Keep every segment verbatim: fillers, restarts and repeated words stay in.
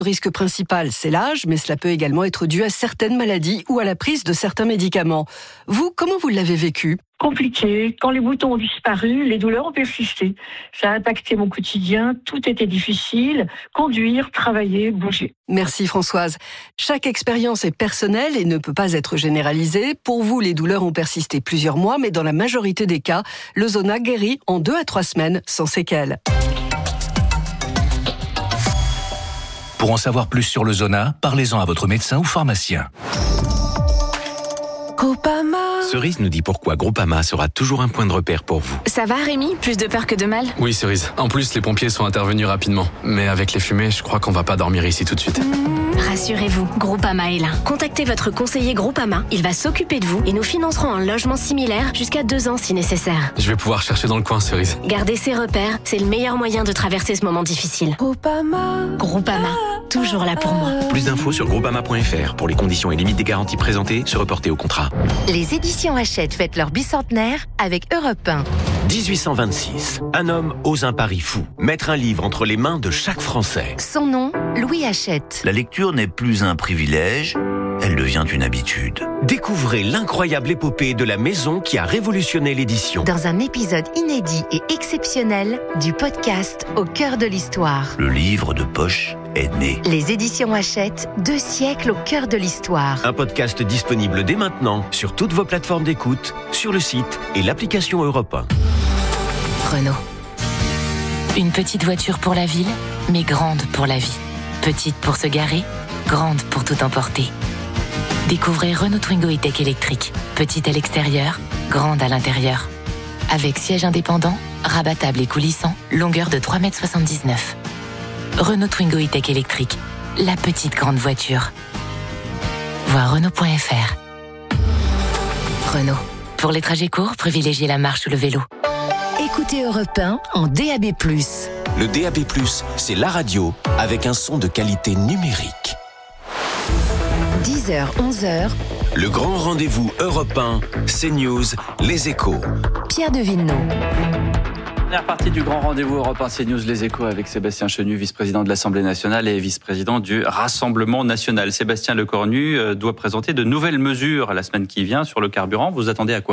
Le risque principal, c'est l'âge, mais cela peut également être dû à certaines maladies ou à la prise de certains médicaments. Vous, comment vous l'avez vécu ? Compliqué. Quand les boutons ont disparu, les douleurs ont persisté. Ça a impacté mon quotidien, tout était difficile. Conduire, travailler, bouger. Merci Françoise. Chaque expérience est personnelle et ne peut pas être généralisée. Pour vous, les douleurs ont persisté plusieurs mois, mais dans la majorité des cas, le Zona guérit en deux à trois semaines sans séquelles. Pour en savoir plus sur le Zona, parlez-en à votre médecin ou pharmacien. Groupama. Cerise nous dit pourquoi Groupama sera toujours un point de repère pour vous. Ça va Rémi ? Plus de peur que de mal ? Oui Cerise, en plus les pompiers sont intervenus rapidement. Mais avec les fumées, je crois qu'on va pas dormir ici tout de suite. Mmh, rassurez-vous, Groupama est là. Contactez votre conseiller Groupama, il va s'occuper de vous et nous financerons un logement similaire jusqu'à deux ans si nécessaire. Je vais pouvoir chercher dans le coin Cerise. Gardez ses repères, c'est le meilleur moyen de traverser ce moment difficile. Groupama. Groupama, toujours là pour moi. Plus d'infos sur groupama point f r pour les conditions et limites des garanties présentées, se reporter au contrat. Les éditions Hachette fêtent leur bicentenaire avec Europe un. dix-huit cent vingt-six. Un homme ose un pari fou. Mettre un livre entre les mains de chaque Français. Son nom, Louis Hachette. La lecture n'est plus un privilège, elle devient une habitude. Découvrez l'incroyable épopée de la maison qui a révolutionné l'édition. Dans un épisode inédit et exceptionnel du podcast Au cœur de l'histoire. Le livre de poche est né. Les éditions Hachette, deux siècles au cœur de l'histoire. Un podcast disponible dès maintenant sur toutes vos plateformes d'écoute, sur le site et l'application Europe un. Renault. Une petite voiture pour la ville, mais grande pour la vie. Petite pour se garer, grande pour tout emporter. Découvrez Renault Twingo E-Tech électrique. Petite à l'extérieur, grande à l'intérieur. Avec siège indépendant, rabattable et coulissant, longueur de trois virgule soixante-dix-neuf mètres. Renault Twingo E-Tech électrique. La petite grande voiture. Voir Renault point f r. Renault. Pour les trajets courts, privilégiez la marche ou le vélo. Écoutez Europe un en D A B plus. Le D A B plus, c'est la radio avec un son de qualité numérique. dix heures, onze heures. Le grand rendez-vous Europe un, CNews, Les Échos. Pierre de Villeneuve. Dernière partie du grand rendez-vous Europe un CNews Les Échos avec Sébastien Chenu, vice-président de l'Assemblée nationale et vice-président du Rassemblement national. Sébastien Lecornu doit présenter de nouvelles mesures la semaine qui vient sur le carburant. Vous attendez à quoi ?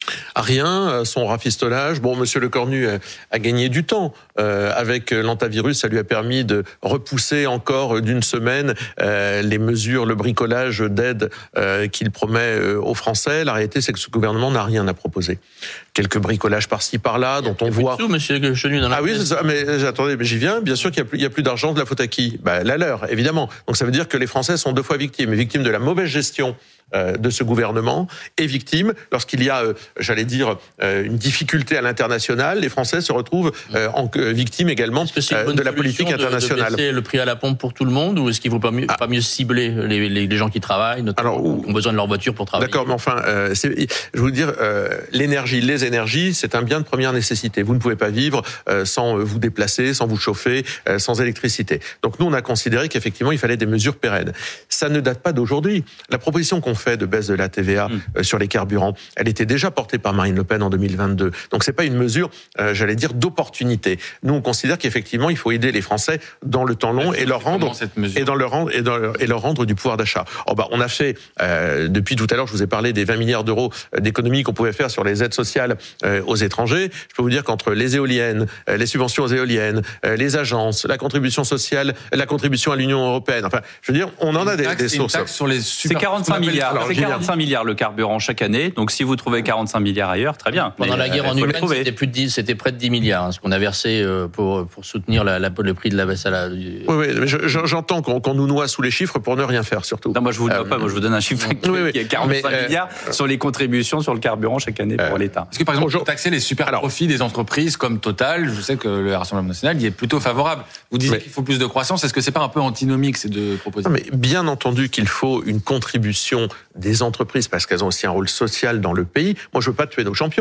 À rien, son rafistolage. Bon, Monsieur Lecornu a gagné du temps. Euh, avec l'antavirus, ça lui a permis de repousser encore d'une semaine euh, les mesures, le bricolage d'aide euh, qu'il promet euh, aux Français. La réalité, c'est que ce gouvernement n'a rien à proposer. Quelques bricolages par-ci, par-là, dont on voit... Tout, Monsieur Chenu, dans la ah oui, c'est ça, mais attendez, mais j'y viens. Bien sûr qu'il n'y a plus, il y a plus d'argent, de la faute à qui ? Bah, la leur, évidemment. Donc ça veut dire que les Français sont deux fois victimes. Victimes de la mauvaise gestion de ce gouvernement et victimes lorsqu'il y a, euh, j'allais dire, euh, une difficulté à l'international, les Français se retrouvent euh, en euh, victimes également euh, de la politique internationale. De baisser le prix à la pompe pour tout le monde, ou est-ce qu'il ne vaut pas mieux, ah. pas mieux cibler les, les, les gens qui travaillent, notamment, Alors, ou, qui ont besoin de leur voiture pour travailler ? D'accord, mais enfin, euh, c'est, je veux dire, euh, l'énergie, les énergies, c'est un bien de première nécessité. Vous ne pouvez pas vivre euh, sans vous déplacer, sans vous chauffer, euh, sans électricité. Donc nous, on a considéré qu'effectivement, il fallait des mesures pérennes. Ça ne date pas d'aujourd'hui. La proposition qu'on fait de baisse de la T V A mmh. sur les carburants, elle était déjà portée par Marine Le Pen en deux mille vingt-deux. Donc c'est pas une mesure, euh, j'allais dire, d'opportunité. Nous, on considère qu'effectivement, il faut aider les Français dans le temps long et leur rendre et dans leur rendre et, dans leur, et leur rendre du pouvoir d'achat. Oh bah, on a fait euh, depuis tout à l'heure, je vous ai parlé des vingt milliards d'euros d'économies qu'on pouvait faire sur les aides sociales euh, aux étrangers. Je peux vous dire qu'entre les éoliennes, euh, les subventions aux éoliennes, euh, les agences, la contribution sociale, la contribution à l'Union européenne. Enfin, je veux dire, on en a des, des sources. Sur les super... C'est quarante-cinq milliards. Alors, c'est quarante-cinq milliards le carburant chaque année. Donc si vous trouvez quarante-cinq milliards ailleurs, très bien. Pendant mais, la guerre euh, en Ukraine, c'était plus de dix, c'était près de dix milliards, hein, ce qu'on a versé pour pour soutenir la, la, le prix de la baisse à la. Du... Oui, oui, mais je, j'entends qu'on, qu'on nous noie sous les chiffres pour ne rien faire, surtout. Non, moi je vous le euh, pas. Moi je vous donne un chiffre qui oui, oui, est quarante-cinq mais, milliards euh, sur les contributions sur le carburant chaque année euh, pour l'État. Parce que par exemple, taxer les super Alors, profits des entreprises comme Total, je sais que le Rassemblement national y est plutôt favorable. Vous disiez mais, qu'il faut plus de croissance. Est-ce que c'est pas un peu antinomique ces deux propositions ? Non, mais bien entendu qu'il faut une contribution des entreprises parce qu'elles ont aussi un rôle social dans le pays. Moi, je veux pas tuer nos champions, hein.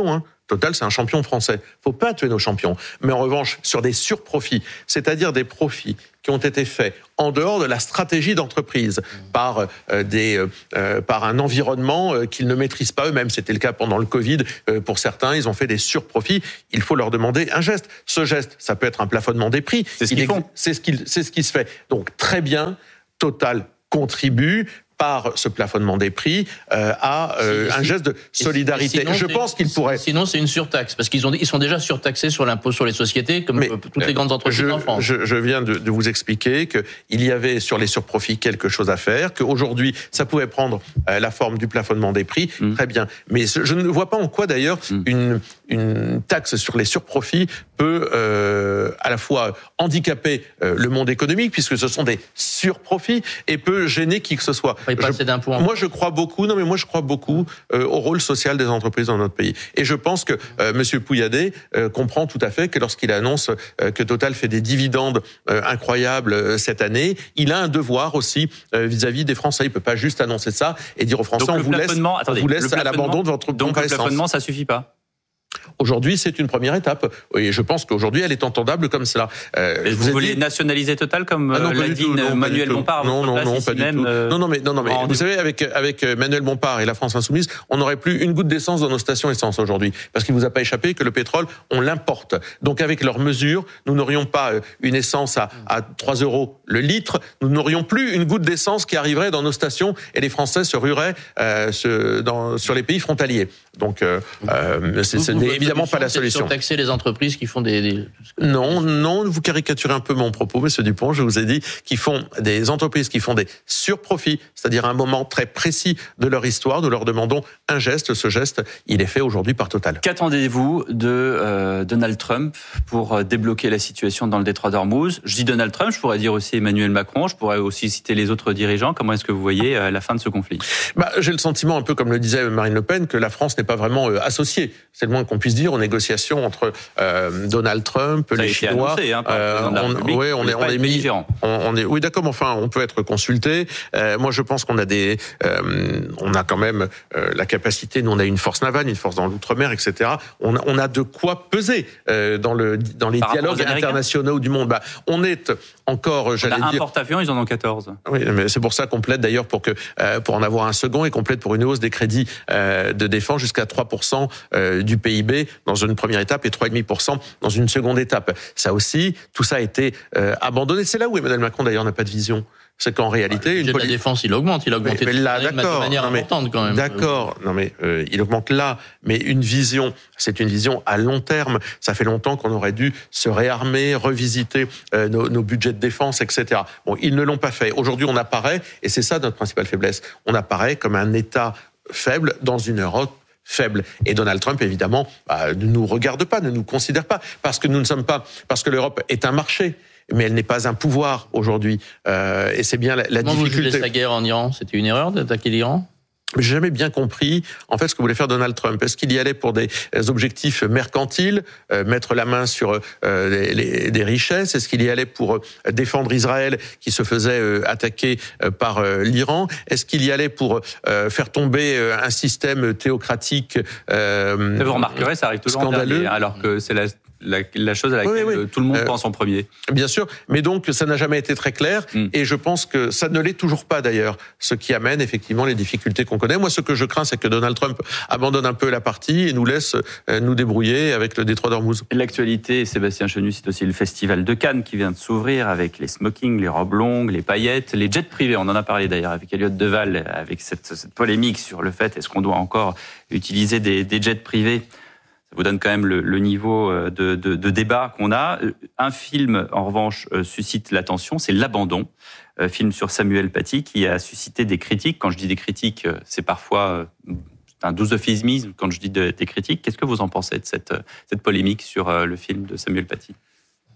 Total, c'est un champion français. Faut pas tuer nos champions. Mais en revanche, sur des surprofits, c'est-à-dire des profits qui ont été faits en dehors de la stratégie d'entreprise, par euh, des, euh, par un environnement euh, qu'ils ne maîtrisent pas eux-mêmes. C'était le cas pendant le Covid. Euh, pour certains, ils ont fait des surprofits. Il faut leur demander un geste. Ce geste, ça peut être un plafonnement des prix. C'est ce qu'ils font. C'est ce, qu'il, c'est ce qui se fait. Donc, très bien, Total contribue par ce plafonnement des prix euh, à euh, un geste de solidarité. Sinon, je pense qu'il pourrait... Sinon, c'est une surtaxe, parce qu'ils ont, ils sont déjà surtaxés sur l'impôt sur les sociétés, comme mais, toutes les grandes entreprises je, en France. Je, je viens de, de vous expliquer qu'il y avait sur les surprofits quelque chose à faire, qu'aujourd'hui, ça pouvait prendre euh, la forme du plafonnement des prix, mmh. très bien. Mais je ne vois pas en quoi, d'ailleurs, mmh. une, une taxe sur les surprofits peut euh, à la fois handicaper euh, le monde économique, puisque ce sont des surprofits, et peut gêner qui que ce soit. Je, moi, je crois beaucoup. Non, mais moi, je crois beaucoup euh, au rôle social des entreprises dans notre pays. Et je pense que euh, Monsieur Pouyanné euh, comprend tout à fait que lorsqu'il annonce euh, que Total fait des dividendes euh, incroyables euh, cette année, il a un devoir aussi euh, vis-à-vis des Français. Il peut pas juste annoncer ça et dire aux Français on vous, laisse, attendez, on vous laisse à l'abandon de votre donc le plafonnement, ça suffit pas. Aujourd'hui, c'est une première étape. Et je pense qu'aujourd'hui, elle est entendable comme cela. Euh, vous, vous voulez dit... nationaliser Total comme ah non, l'a dit non, Manuel Bompard Non, non, non, pas du même, tout. Euh... Non, non, mais, non, non, mais vous savez, avec, avec Manuel Bompard et la France Insoumise, on n'aurait plus une goutte d'essence dans nos stations essence aujourd'hui. Parce qu'il ne vous a pas échappé que le pétrole, on l'importe. Donc, avec leurs mesures, nous n'aurions pas une essence à, à trois euros le litre. Nous n'aurions plus une goutte d'essence qui arriverait dans nos stations et les Français se rueraient euh, se, dans, sur les pays frontaliers. Donc, euh, euh, c'est, ce n'est évidemment pas la solution. Taxer les entreprises qui font des, des... Non, non, vous caricaturez un peu mon propos, Monsieur Dupont. Je vous ai dit qu'ils font des entreprises qui font des surprofits, c'est-à-dire à un moment très précis de leur histoire. Nous leur demandons un geste. Ce geste, il est fait aujourd'hui par Total. Qu'attendez-vous de euh, Donald Trump pour débloquer la situation dans le détroit d'Ormuz? Je dis Donald Trump, je pourrais dire aussi Emmanuel Macron, je pourrais aussi citer les autres dirigeants. Comment est-ce que vous voyez euh, la fin de ce conflit? Bah, j'ai le sentiment, un peu comme le disait Marine Le Pen, que la France n'est pas vraiment euh, associée. C'est le moins qu'on puisse dire aux négociations entre euh, Donald Trump, ça les Chinois. Annoncé, hein, euh, on, oui, on est, on est mis. On, on est, oui, d'accord, mais enfin, on peut être consulté. Euh, moi, je pense qu'on a des, euh, on a quand même euh, la capacité. Nous, on a une force navale, une force dans l'outre-mer, et cetera. On a, on a de quoi peser euh, dans le, dans les Par dialogues internationaux du monde. Bah, on est encore, j'allais on a dire. Un porte-avions, ils en ont quatorze. Oui, mais c'est pour ça qu'on plaide d'ailleurs pour que, euh, pour en avoir un second et qu'on plaide pour une hausse des crédits euh, de défense jusqu'à trois pour cent euh, du P I B dans une première étape et trois virgule cinq pour cent dans une seconde étape. Ça aussi, tout ça a été euh, abandonné. C'est là où Emmanuel Macron d'ailleurs n'a pas de vision. C'est qu'en réalité, ouais, une politique de la défense, il augmente, il augmente mais, mais là, de manière non, mais, importante quand même. D'accord, non mais euh, il augmente là, mais une vision, c'est une vision à long terme. Ça fait longtemps qu'on aurait dû se réarmer, revisiter euh, nos, nos budgets de défense, et cetera. Bon, ils ne l'ont pas fait. Aujourd'hui, on apparaît, et c'est ça notre principale faiblesse. On apparaît comme un État faible dans une Europe faible. Et Donald Trump, évidemment, bah, ne nous regarde pas, ne nous considère pas, parce que nous ne sommes pas, parce que l'Europe est un marché. Mais elle n'est pas un pouvoir aujourd'hui. Euh, et c'est bien la, la Comment difficulté. Vous jugez sa guerre en Iran? C'était une erreur d'attaquer l'Iran? J'ai jamais bien compris, en fait, ce que voulait faire Donald Trump. Est-ce qu'il y allait pour des objectifs mercantiles, euh, mettre la main sur euh, les, les, des richesses? Est-ce qu'il y allait pour euh, défendre Israël, qui se faisait euh, attaquer euh, par euh, l'Iran? Est-ce qu'il y allait pour euh, faire tomber euh, un système théocratique euh, Vous remarquerez, ça arrive toujours scandaleux, en dernier, alors que c'est la... La, la chose à laquelle oui, oui. tout le monde euh, pense en premier. Bien sûr, mais donc ça n'a jamais été très clair, mm. et je pense que ça ne l'est toujours pas d'ailleurs, ce qui amène effectivement les difficultés qu'on connaît. Moi, ce que je crains, c'est que Donald Trump abandonne un peu la partie et nous laisse euh, nous débrouiller avec le détroit d'Ormuz. L'actualité, Sébastien Chenu, c'est aussi le festival de Cannes qui vient de s'ouvrir avec les smokings, les robes longues, les paillettes, les jets privés. On en a parlé d'ailleurs avec Elliott Deval, avec cette, cette polémique sur le fait est-ce qu'on doit encore utiliser des, des jets privés. Ça vous donne quand même le, le niveau de, de, de débat qu'on a. Un film, en revanche, suscite l'attention, c'est L'Abandon, un film sur Samuel Paty qui a suscité des critiques. Quand je dis des critiques, c'est parfois un doux euphémisme quand je dis de, des critiques. Qu'est-ce que vous en pensez de cette, cette polémique sur le film de Samuel Paty ?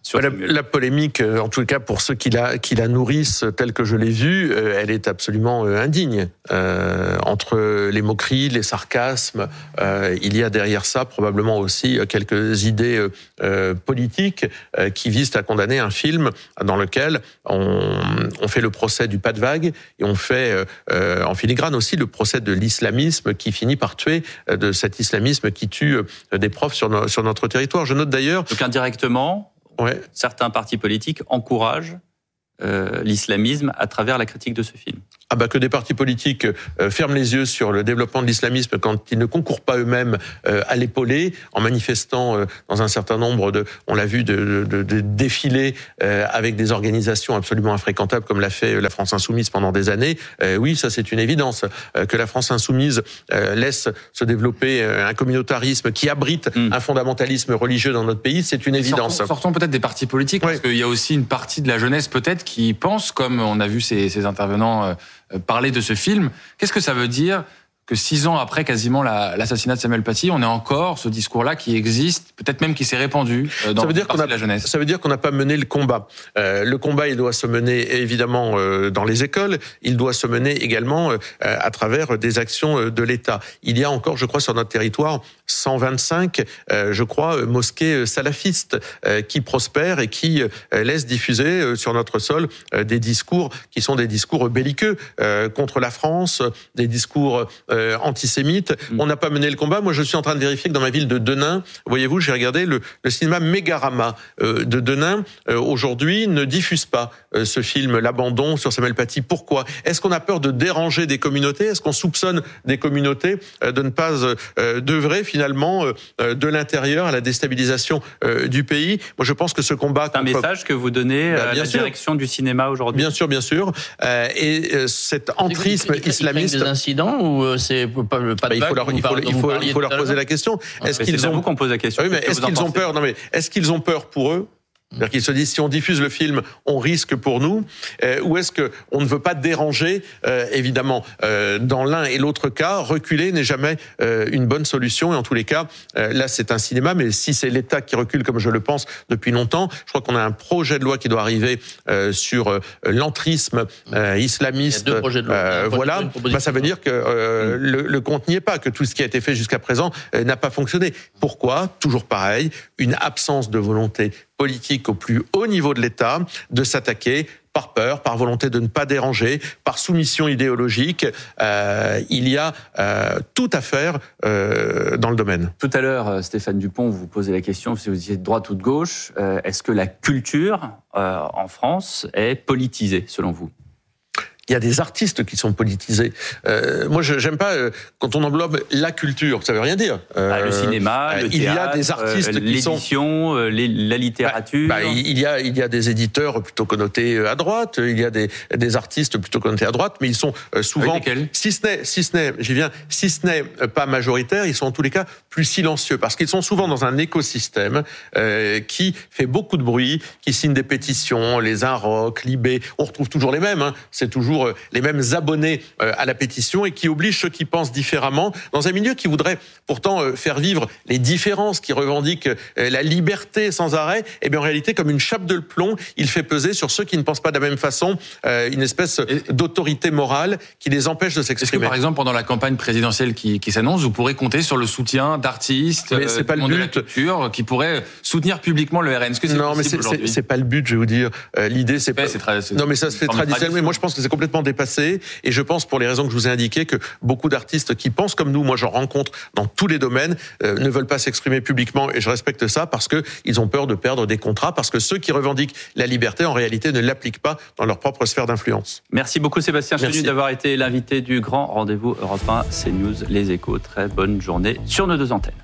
La, la polémique, en tout cas pour ceux qui la, qui la nourrissent, telle que je l'ai vue, elle est absolument indigne. Euh, entre les moqueries, les sarcasmes, euh, il y a derrière ça probablement aussi quelques idées euh, politiques euh, qui visent à condamner un film dans lequel on, on fait le procès du pas de vague et on fait euh, en filigrane aussi le procès de l'islamisme qui finit par tuer, de cet islamisme qui tue des profs sur, no, sur notre territoire. Je note d'ailleurs... Donc indirectement... Ouais. Certains partis politiques encouragent euh, l'islamisme à travers la critique de ce film. Ah bah que des partis politiques euh, ferment les yeux sur le développement de l'islamisme quand ils ne concourent pas eux-mêmes euh, à l'épauler, en manifestant euh, dans un certain nombre de, on l'a vu, de, de, de défilés euh, avec des organisations absolument infréquentables comme l'a fait la France Insoumise pendant des années. Euh, oui, ça c'est une évidence. Euh, que la France Insoumise euh, laisse se développer un communautarisme qui abrite mmh. un fondamentalisme religieux dans notre pays, c'est une évidence. Sortons, sortons peut-être des partis politiques, ouais. parce qu'il y a aussi une partie de la jeunesse peut-être qui pense, comme on a vu ces, ces intervenants euh, parler de ce film. Qu'est-ce que ça veut dire que six ans après quasiment la, l'assassinat de Samuel Paty, on ait encore ce discours-là qui existe, peut-être même qui s'est répandu dans une partie de la jeunesse? Ça veut dire qu'on n'a pas mené le combat. Euh, le combat, il doit se mener évidemment euh, dans les écoles, il doit se mener également euh, à travers des actions de l'État. Il y a encore, je crois, sur notre territoire, cent vingt-cinq, euh, je crois, mosquées salafistes euh, qui prospèrent et qui euh, laissent diffuser euh, sur notre sol euh, des discours qui sont des discours belliqueux euh, contre la France, des discours euh, antisémites. Mmh. On n'a pas mené le combat. Moi, je suis en train de vérifier que dans ma ville de Denain, voyez-vous, j'ai regardé le, le cinéma Mégarama euh, de Denain, euh, aujourd'hui, ne diffuse pas euh, ce film, L'Abandon, sur Samuel Paty. Pourquoi? Est-ce qu'on a peur de déranger des communautés? Est-ce qu'on soupçonne des communautés euh, de ne pas euh, d'œuvrer finalement euh, de l'intérieur à la déstabilisation euh, du pays? Moi, je pense que ce combat... C'est un contre... message que vous donnez bah, à la sûr. direction du cinéma aujourd'hui? Bien sûr, bien sûr. Euh, et euh, cet entrisme c'est islamiste... des incidents ou euh, c'est pas le pas de bah, il faut leur, il faut, il faut, il faut leur poser la question. Ah, est-ce qu'ils ont... vous qu'on pose la question. Oui, mais est-ce qu'ils ont peur? Non, mais est-ce qu'ils ont peur pour eux? C'est-à-dire qu'ils se disent, si on diffuse le film, on risque pour nous, euh, ou est-ce que on ne veut pas déranger? euh, Évidemment, euh, dans l'un et l'autre cas, reculer n'est jamais euh, une bonne solution. Et en tous les cas, euh, là, c'est un cinéma, mais si c'est l'État qui recule, comme je le pense depuis longtemps, je crois qu'on a un projet de loi qui doit arriver euh, sur euh, l'entrisme euh, islamiste. Il y a deux projets de loi. Euh, voilà, bah, ça veut dire que euh, mmh. le, le compte n'y est pas, que tout ce qui a été fait jusqu'à présent euh, n'a pas fonctionné. Pourquoi? Toujours pareil, une absence de volonté politique au plus haut niveau de l'État, de s'attaquer par peur, par volonté de ne pas déranger, par soumission idéologique. Euh, il y a euh, tout à faire euh, dans le domaine. Tout à l'heure, Stéphane Dupont, vous posez la question si vous étiez de droite ou de gauche. Euh, est-ce que la culture euh, en France est politisée, selon vous? Il y a des artistes qui sont politisés. Euh, moi, je j'aime pas euh, quand on englobe la culture. Ça veut rien dire. Euh, ah, le cinéma, le il théâtre, y a des artistes euh, qui l'édition, sont euh, la littérature. Bah, bah, il y a il y a des éditeurs plutôt connotés à droite. Il y a des des artistes plutôt connotés à droite, mais ils sont souvent, si ce n'est si ce n'est, j'y viens, si ce n'est pas majoritaire, ils sont en tous les cas plus silencieux parce qu'ils sont souvent dans un écosystème euh, qui fait beaucoup de bruit, qui signe des pétitions, les Inrock, Libé. On retrouve toujours les mêmes. Hein. C'est toujours les mêmes abonnés à la pétition et qui oblige ceux qui pensent différemment dans un milieu qui voudrait pourtant faire vivre les différences, qui revendique la liberté sans arrêt. Et bien en réalité, comme une chape de plomb, il fait peser sur ceux qui ne pensent pas de la même façon une espèce d'autorité morale qui les empêche de s'exprimer. Est-ce que par exemple pendant la campagne présidentielle qui, qui s'annonce, vous pourrez compter sur le soutien d'artistes, mais c'est pas le but. de la culture, qui pourraient soutenir publiquement le R N? Est-ce que c'est non, mais c'est, c'est, c'est pas le but, je vais vous dire. Euh, l'idée, c'est pas. C'est très, c'est non, mais ça se fait traditionnellement. Mais moi, je pense que c'est complètement dépassé. Et je pense, pour les raisons que je vous ai indiquées, que beaucoup d'artistes qui pensent comme nous, moi j'en rencontre dans tous les domaines, euh, ne veulent pas s'exprimer publiquement, et je respecte ça parce que ils ont peur de perdre des contrats, parce que ceux qui revendiquent la liberté, en réalité, ne l'appliquent pas dans leur propre sphère d'influence. Merci beaucoup Sébastien Chenu d'avoir été l'invité du grand rendez-vous Europe un, CNews, Les Échos. Très bonne journée sur nos deux antennes.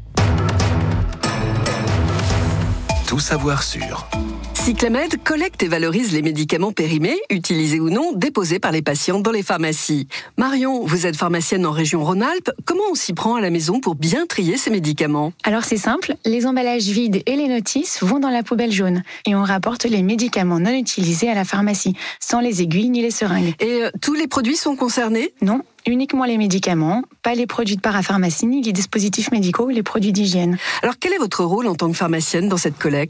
Tout savoir sur... Cyclamed collecte et valorise les médicaments périmés, utilisés ou non, déposés par les patients dans les pharmacies. Marion, vous êtes pharmacienne en région Rhône-Alpes. Comment on s'y prend à la maison pour bien trier ces médicaments? Alors c'est simple, les emballages vides et les notices vont dans la poubelle jaune. Et on rapporte les médicaments non utilisés à la pharmacie, sans les aiguilles ni les seringues. Et euh, tous les produits sont concernés? Non. Uniquement les médicaments, pas les produits de parapharmacie, ni les dispositifs médicaux ou les produits d'hygiène. Alors quel est votre rôle en tant que pharmacienne dans cette collecte?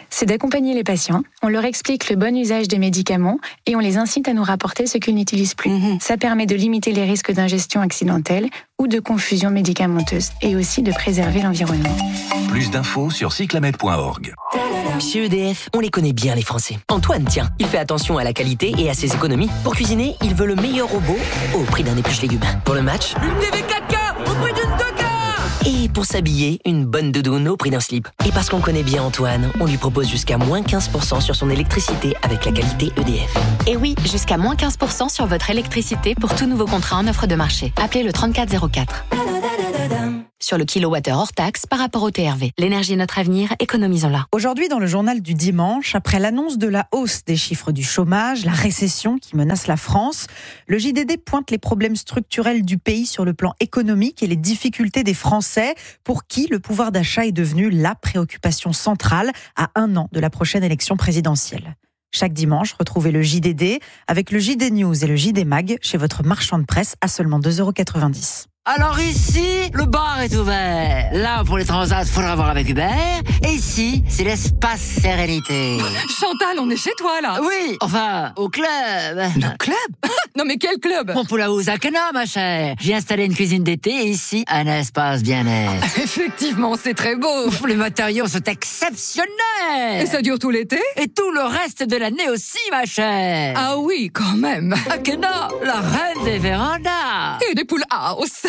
C'est d'accompagner les patients. On leur explique le bon usage des médicaments et on les incite à nous rapporter ce qu'ils n'utilisent plus. Mmh. Ça permet de limiter les risques d'ingestion accidentelle ou de confusion médicamenteuse et aussi de préserver l'environnement. Plus d'infos sur cyclamed point org. Chez E D F, on les connaît bien les Français. Antoine, tiens, il fait attention à la qualité et à ses économies. Pour cuisiner, il veut le meilleur robot au prix d'un épluche légumes. Pour le match, une T V quatre K au prix d'une deux K. Et pour s'habiller, une bonne doudoune au prix d'un slip. Et parce qu'on connaît bien Antoine, on lui propose jusqu'à moins quinze pour cent sur son électricité avec la qualité E D F. Et oui, jusqu'à moins quinze pour cent sur votre électricité pour tout nouveau contrat en offre de marché. Appelez le trente-quatre zéro quatre. Sur le kilowattheure hors taxe par rapport au T R V. L'énergie est notre avenir, économisons-la. Aujourd'hui, dans le journal du dimanche, après l'annonce de la hausse des chiffres du chômage, la récession qui menace la France, le J D D pointe les problèmes structurels du pays sur le plan économique et les difficultés des Français, pour qui le pouvoir d'achat est devenu la préoccupation centrale à un an de la prochaine élection présidentielle. Chaque dimanche, retrouvez le J D D avec le J D News et le J D Mag chez votre marchand de presse à seulement deux euros quatre-vingt-dix. Alors ici, le bar est ouvert. Là, pour les transats, faudra voir avec Hubert. Et ici, c'est l'espace sérénité. Chantal, on est chez toi, là. Oui, enfin, au club. Le club? Non, mais quel club? Mon Poulaouz à Cana, ma chère. J'ai installé une cuisine d'été et ici, un espace bien-être. Effectivement, c'est très beau. Les matériaux sont exceptionnels. Et ça dure tout l'été? Et tout le reste de l'année aussi, ma chère. Ah oui, quand même. À Cana, la reine des vérandas. Et des poules house.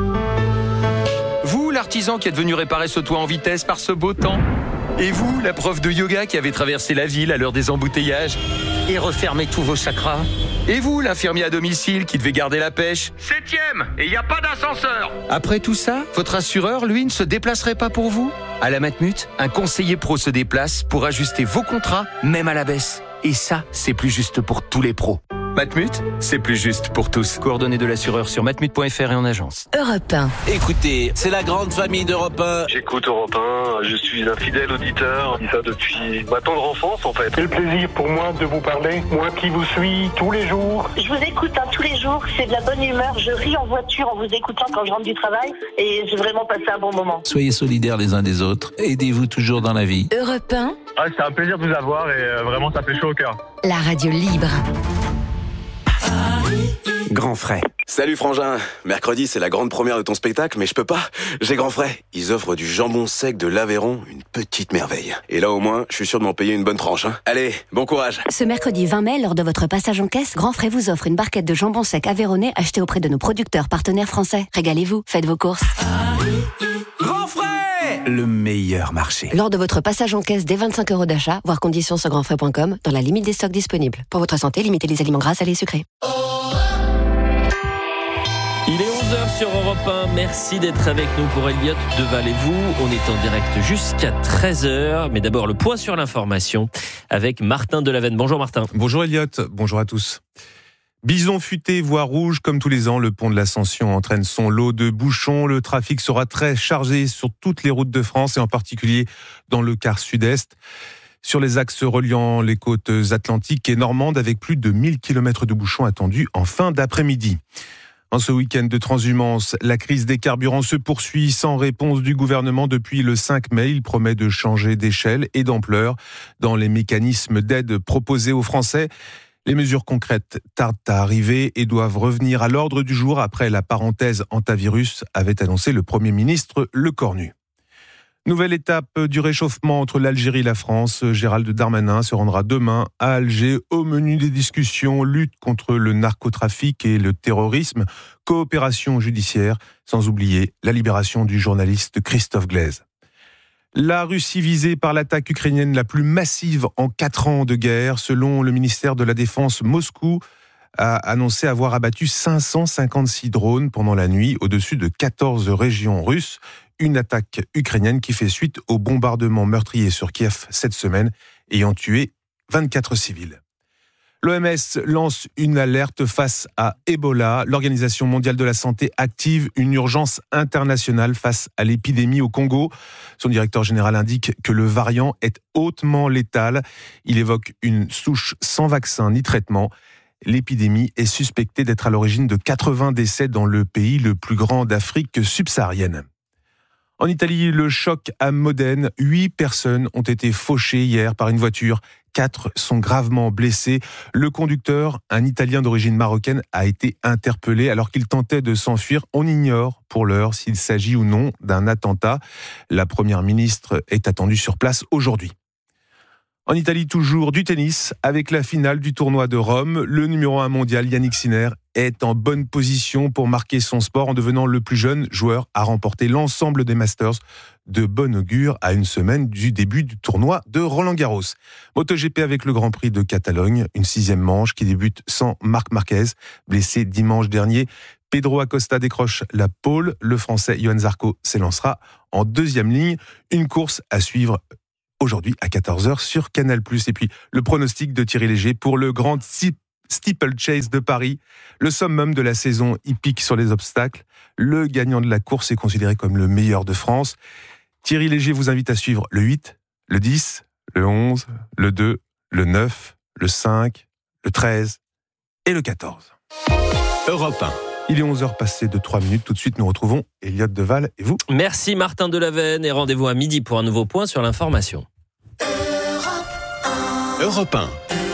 Vous, l'artisan qui êtes venu réparer ce toit en vitesse par ce beau temps. Et vous, la prof de yoga qui avait traversé la ville à l'heure des embouteillages et refermé tous vos chakras. Et vous, l'infirmier à domicile qui devait garder la pêche. Septième, et il n'y a pas d'ascenseur. Après tout ça, votre assureur, lui, ne se déplacerait pas pour vous? À la Matmut, un conseiller pro se déplace pour ajuster vos contrats, même à la baisse. Et ça, c'est plus juste pour tous les pros. Matmut, c'est plus juste pour tous. Coordonnées de l'assureur sur matmut point f r et en agence. Europe un. Écoutez, c'est la grande famille d'Europe un. J'écoute Europe un, je suis un fidèle auditeur. Je dis ça depuis ma tendre enfance en fait. Quel plaisir pour moi de vous parler. Moi qui vous suis tous les jours. Je vous écoute hein, tous les jours, c'est de la bonne humeur. Je ris en voiture en vous écoutant quand je rentre du travail. Et j'ai vraiment passé un bon moment. Soyez solidaires les uns des autres. Aidez-vous toujours dans la vie. Europe un. Ah, c'est un plaisir de vous avoir et euh, vraiment ça fait chaud au cœur. La radio libre. Grand frais. Salut Frangin, mercredi c'est la grande première de ton spectacle, mais je peux pas, j'ai Grand frais. Ils offrent du jambon sec de l'Aveyron, une petite merveille. Et là au moins, je suis sûr de m'en payer une bonne tranche. Hein. Allez, bon courage. Ce mercredi vingt mai, lors de votre passage en caisse, Grand Frais vous offre une barquette de jambon sec aveyronnais achetée auprès de nos producteurs partenaires français. Régalez-vous, faites vos courses. Grand frais, le meilleur marché. Lors de votre passage en caisse dès vingt-cinq euros d'achat, voir conditions sur grand frais point com, dans la limite des stocks disponibles. Pour votre santé, limitez les aliments gras, salés et sucrés. Il est onze heures sur Europe un. Merci d'être avec nous pour Elliot Deval et vous. On est en direct jusqu'à treize heures. Mais d'abord, le point sur l'information avec Martin Delavenne. Bonjour Martin. Bonjour Elliot. Bonjour à tous. Bison futé, voie rouge, comme tous les ans, le pont de l'Ascension entraîne son lot de bouchons. Le trafic sera très chargé sur toutes les routes de France et en particulier dans le quart sud-est. Sur les axes reliant les côtes atlantiques et normandes avec plus de mille kilomètres de bouchons attendus en fin d'après-midi. En ce week-end de transhumance, la crise des carburants se poursuit sans réponse du gouvernement depuis le cinq mai. Il promet de changer d'échelle et d'ampleur dans les mécanismes d'aide proposés aux Français. Les mesures concrètes tardent à arriver et doivent revenir à l'ordre du jour après la parenthèse antivirus, avait annoncé le Premier ministre Lecornu. Nouvelle étape du réchauffement entre l'Algérie et la France. Gérald Darmanin se rendra demain à Alger. Au menu des discussions, lutte contre le narcotrafic et le terrorisme, coopération judiciaire, sans oublier la libération du journaliste Christophe Glaise. La Russie visée par l'attaque ukrainienne la plus massive en quatre ans de guerre. Selon le ministère de la Défense, Moscou a annoncé avoir abattu cinq cent cinquante-six drones pendant la nuit au-dessus de quatorze régions russes. Une attaque ukrainienne qui fait suite au bombardement meurtrier sur Kiev cette semaine, ayant tué vingt-quatre civils. L'O M S lance une alerte face à Ebola. L'Organisation mondiale de la santé active une urgence internationale face à l'épidémie au Congo. Son directeur général indique que le variant est hautement létal. Il évoque une souche sans vaccin ni traitement. L'épidémie est suspectée d'être à l'origine de quatre-vingts décès dans le pays le plus grand d'Afrique subsaharienne. En Italie, le choc à Modène. Huit personnes ont été fauchées hier par une voiture. Quatre sont gravement blessés. Le conducteur, un Italien d'origine marocaine, a été interpellé alors qu'il tentait de s'enfuir. On ignore pour l'heure s'il s'agit ou non d'un attentat. La première ministre est attendue sur place aujourd'hui. En Italie, toujours du tennis, avec la finale du tournoi de Rome. Le numéro un mondial, Yannick Sinner, est en bonne position pour marquer son sport en devenant le plus jeune joueur à remporter l'ensemble des Masters. De bon augure à une semaine du début du tournoi de Roland-Garros. MotoGP avec le Grand Prix de Catalogne, une sixième manche qui débute sans Marc Marquez, blessé dimanche dernier. Pedro Acosta décroche la pole. Le Français Johan Zarco s'élancera en deuxième ligne. Une course à suivre aujourd'hui à quatorze heures sur Canal plus. Et puis le pronostic de Thierry Léger pour le Grand Steeplechase de Paris, le summum de la saison hippique sur les obstacles. Le gagnant de la course est considéré comme le meilleur de France. Thierry Léger vous invite à suivre le huit, le dix, le onze, le deux, le neuf, le cinq, le treize et le quatorze. Europe un. Il est onze heures passées de trois minutes. Tout de suite, nous retrouvons Elliott Deval et vous. Merci Martin Delaveine et rendez-vous à midi pour un nouveau point sur l'information. Europe un.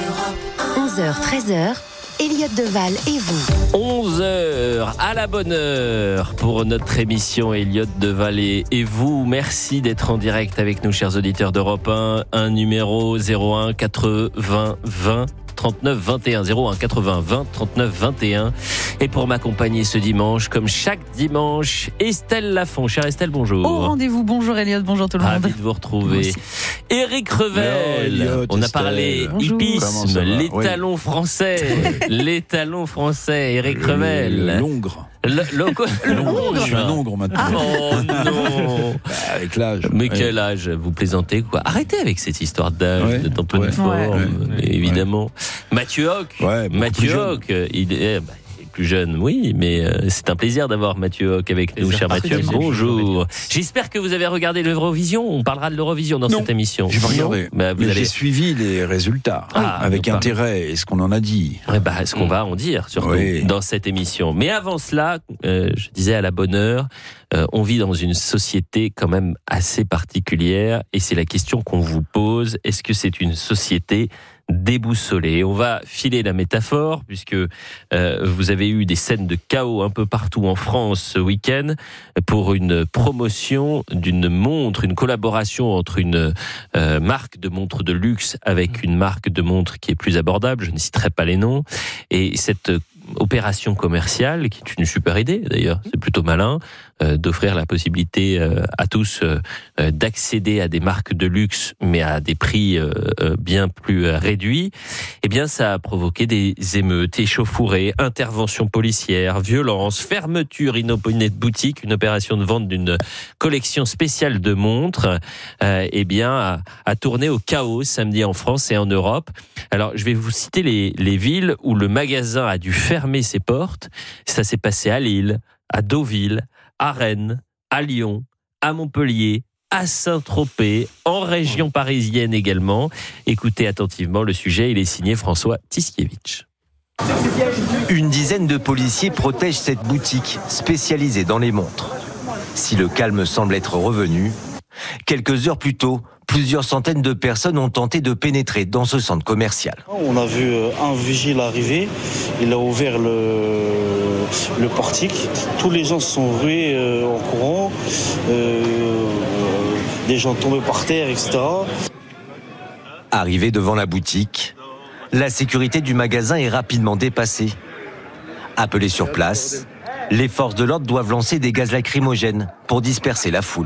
onze heures treize heures, Elliott Deval et vous. onze heures à la bonne heure pour notre émission Elliott Deval et vous. Merci d'être en direct avec nous, chers auditeurs d'Europe un. Un numéro zéro un quatre-vingts vingt trente-neuf vingt et un, zéro un quatre-vingts vingt trente-neuf vingt et un. Et pour m'accompagner ce dimanche, comme chaque dimanche, Estelle Lafont. Chère Estelle, bonjour. Au rendez-vous, bonjour Elliott, bonjour tout le monde. Ravi de vous retrouver. Éric Revel, Hello, on a Estelle. parlé Bonjour. hippisme, les Oui. talons français, les talons français, Éric Revel. L'ongre. Le, le, L'ongre. Je suis un ongre maintenant. Oh non. Avec l'âge. Mais Ouais. quel âge? Vous plaisantez quoi? Arrêtez avec cette histoire d'âge, Ouais. d'être en pleine Ouais. forme, Ouais. évidemment. Mathieu Hoc, Ouais, beaucoup Mathieu plus jeune. Hoc, il est, bah, il est plus jeune, oui, mais euh, c'est un plaisir d'avoir Mathieu Hoc avec nous, cher Mathieu. Bonjour. J'espère que vous avez regardé l'Eurovision. On parlera de l'Eurovision dans Non, cette émission. j'ai pas regardé. Bah, vous Mais allez... j'ai suivi les résultats Ah, avec nous intérêt. Et ce qu'on en a dit. Ouais, bah, ce qu'on va en dire, surtout, Oui. dans cette émission. Mais avant cela, euh, je disais à la bonne heure, euh, on vit dans une société quand même assez particulière, et c'est la question qu'on vous pose. Est-ce que c'est une société déboussolée? On va filer la métaphore, puisque euh, vous avez eu des scènes de chaos un peu partout en France ce week-end pour une promotion d'une montre, une collaboration entre une euh, marque de montre de luxe avec une marque de montre qui est plus abordable, je ne citerai pas les noms, et cette opération commerciale, qui est une super idée d'ailleurs, c'est plutôt malin, euh, d'offrir la possibilité euh, à tous euh, euh, d'accéder à des marques de luxe, mais à des prix euh, euh, bien plus euh, réduits. Eh bien, ça a provoqué des émeutes, échauffourées, interventions policières, violences, fermeture inopinée de boutique, une opération de vente d'une collection spéciale de montres, euh, eh bien, a, a tourné au chaos samedi en France et en Europe. Alors, je vais vous citer les, les villes où le magasin a dû fermer ses portes. Ça s'est passé à Lille, à Deauville, à Rennes, à Lyon, à Montpellier, à Saint-Tropez, en région parisienne également. Écoutez attentivement le sujet, il est signé François Tiskiewicz. Une dizaine de policiers protègent cette boutique spécialisée dans les montres. Si le calme semble être revenu, quelques heures plus tôt, plusieurs centaines de personnes ont tenté de pénétrer dans ce centre commercial. On a vu un vigile arriver, il a ouvert le, le portique. Tous les gens se sont rués euh, en courant, euh, des gens tombés par terre, et cetera. Arrivé devant la boutique, la sécurité du magasin est rapidement dépassée. Appelés sur place, les forces de l'ordre doivent lancer des gaz lacrymogènes pour disperser la foule.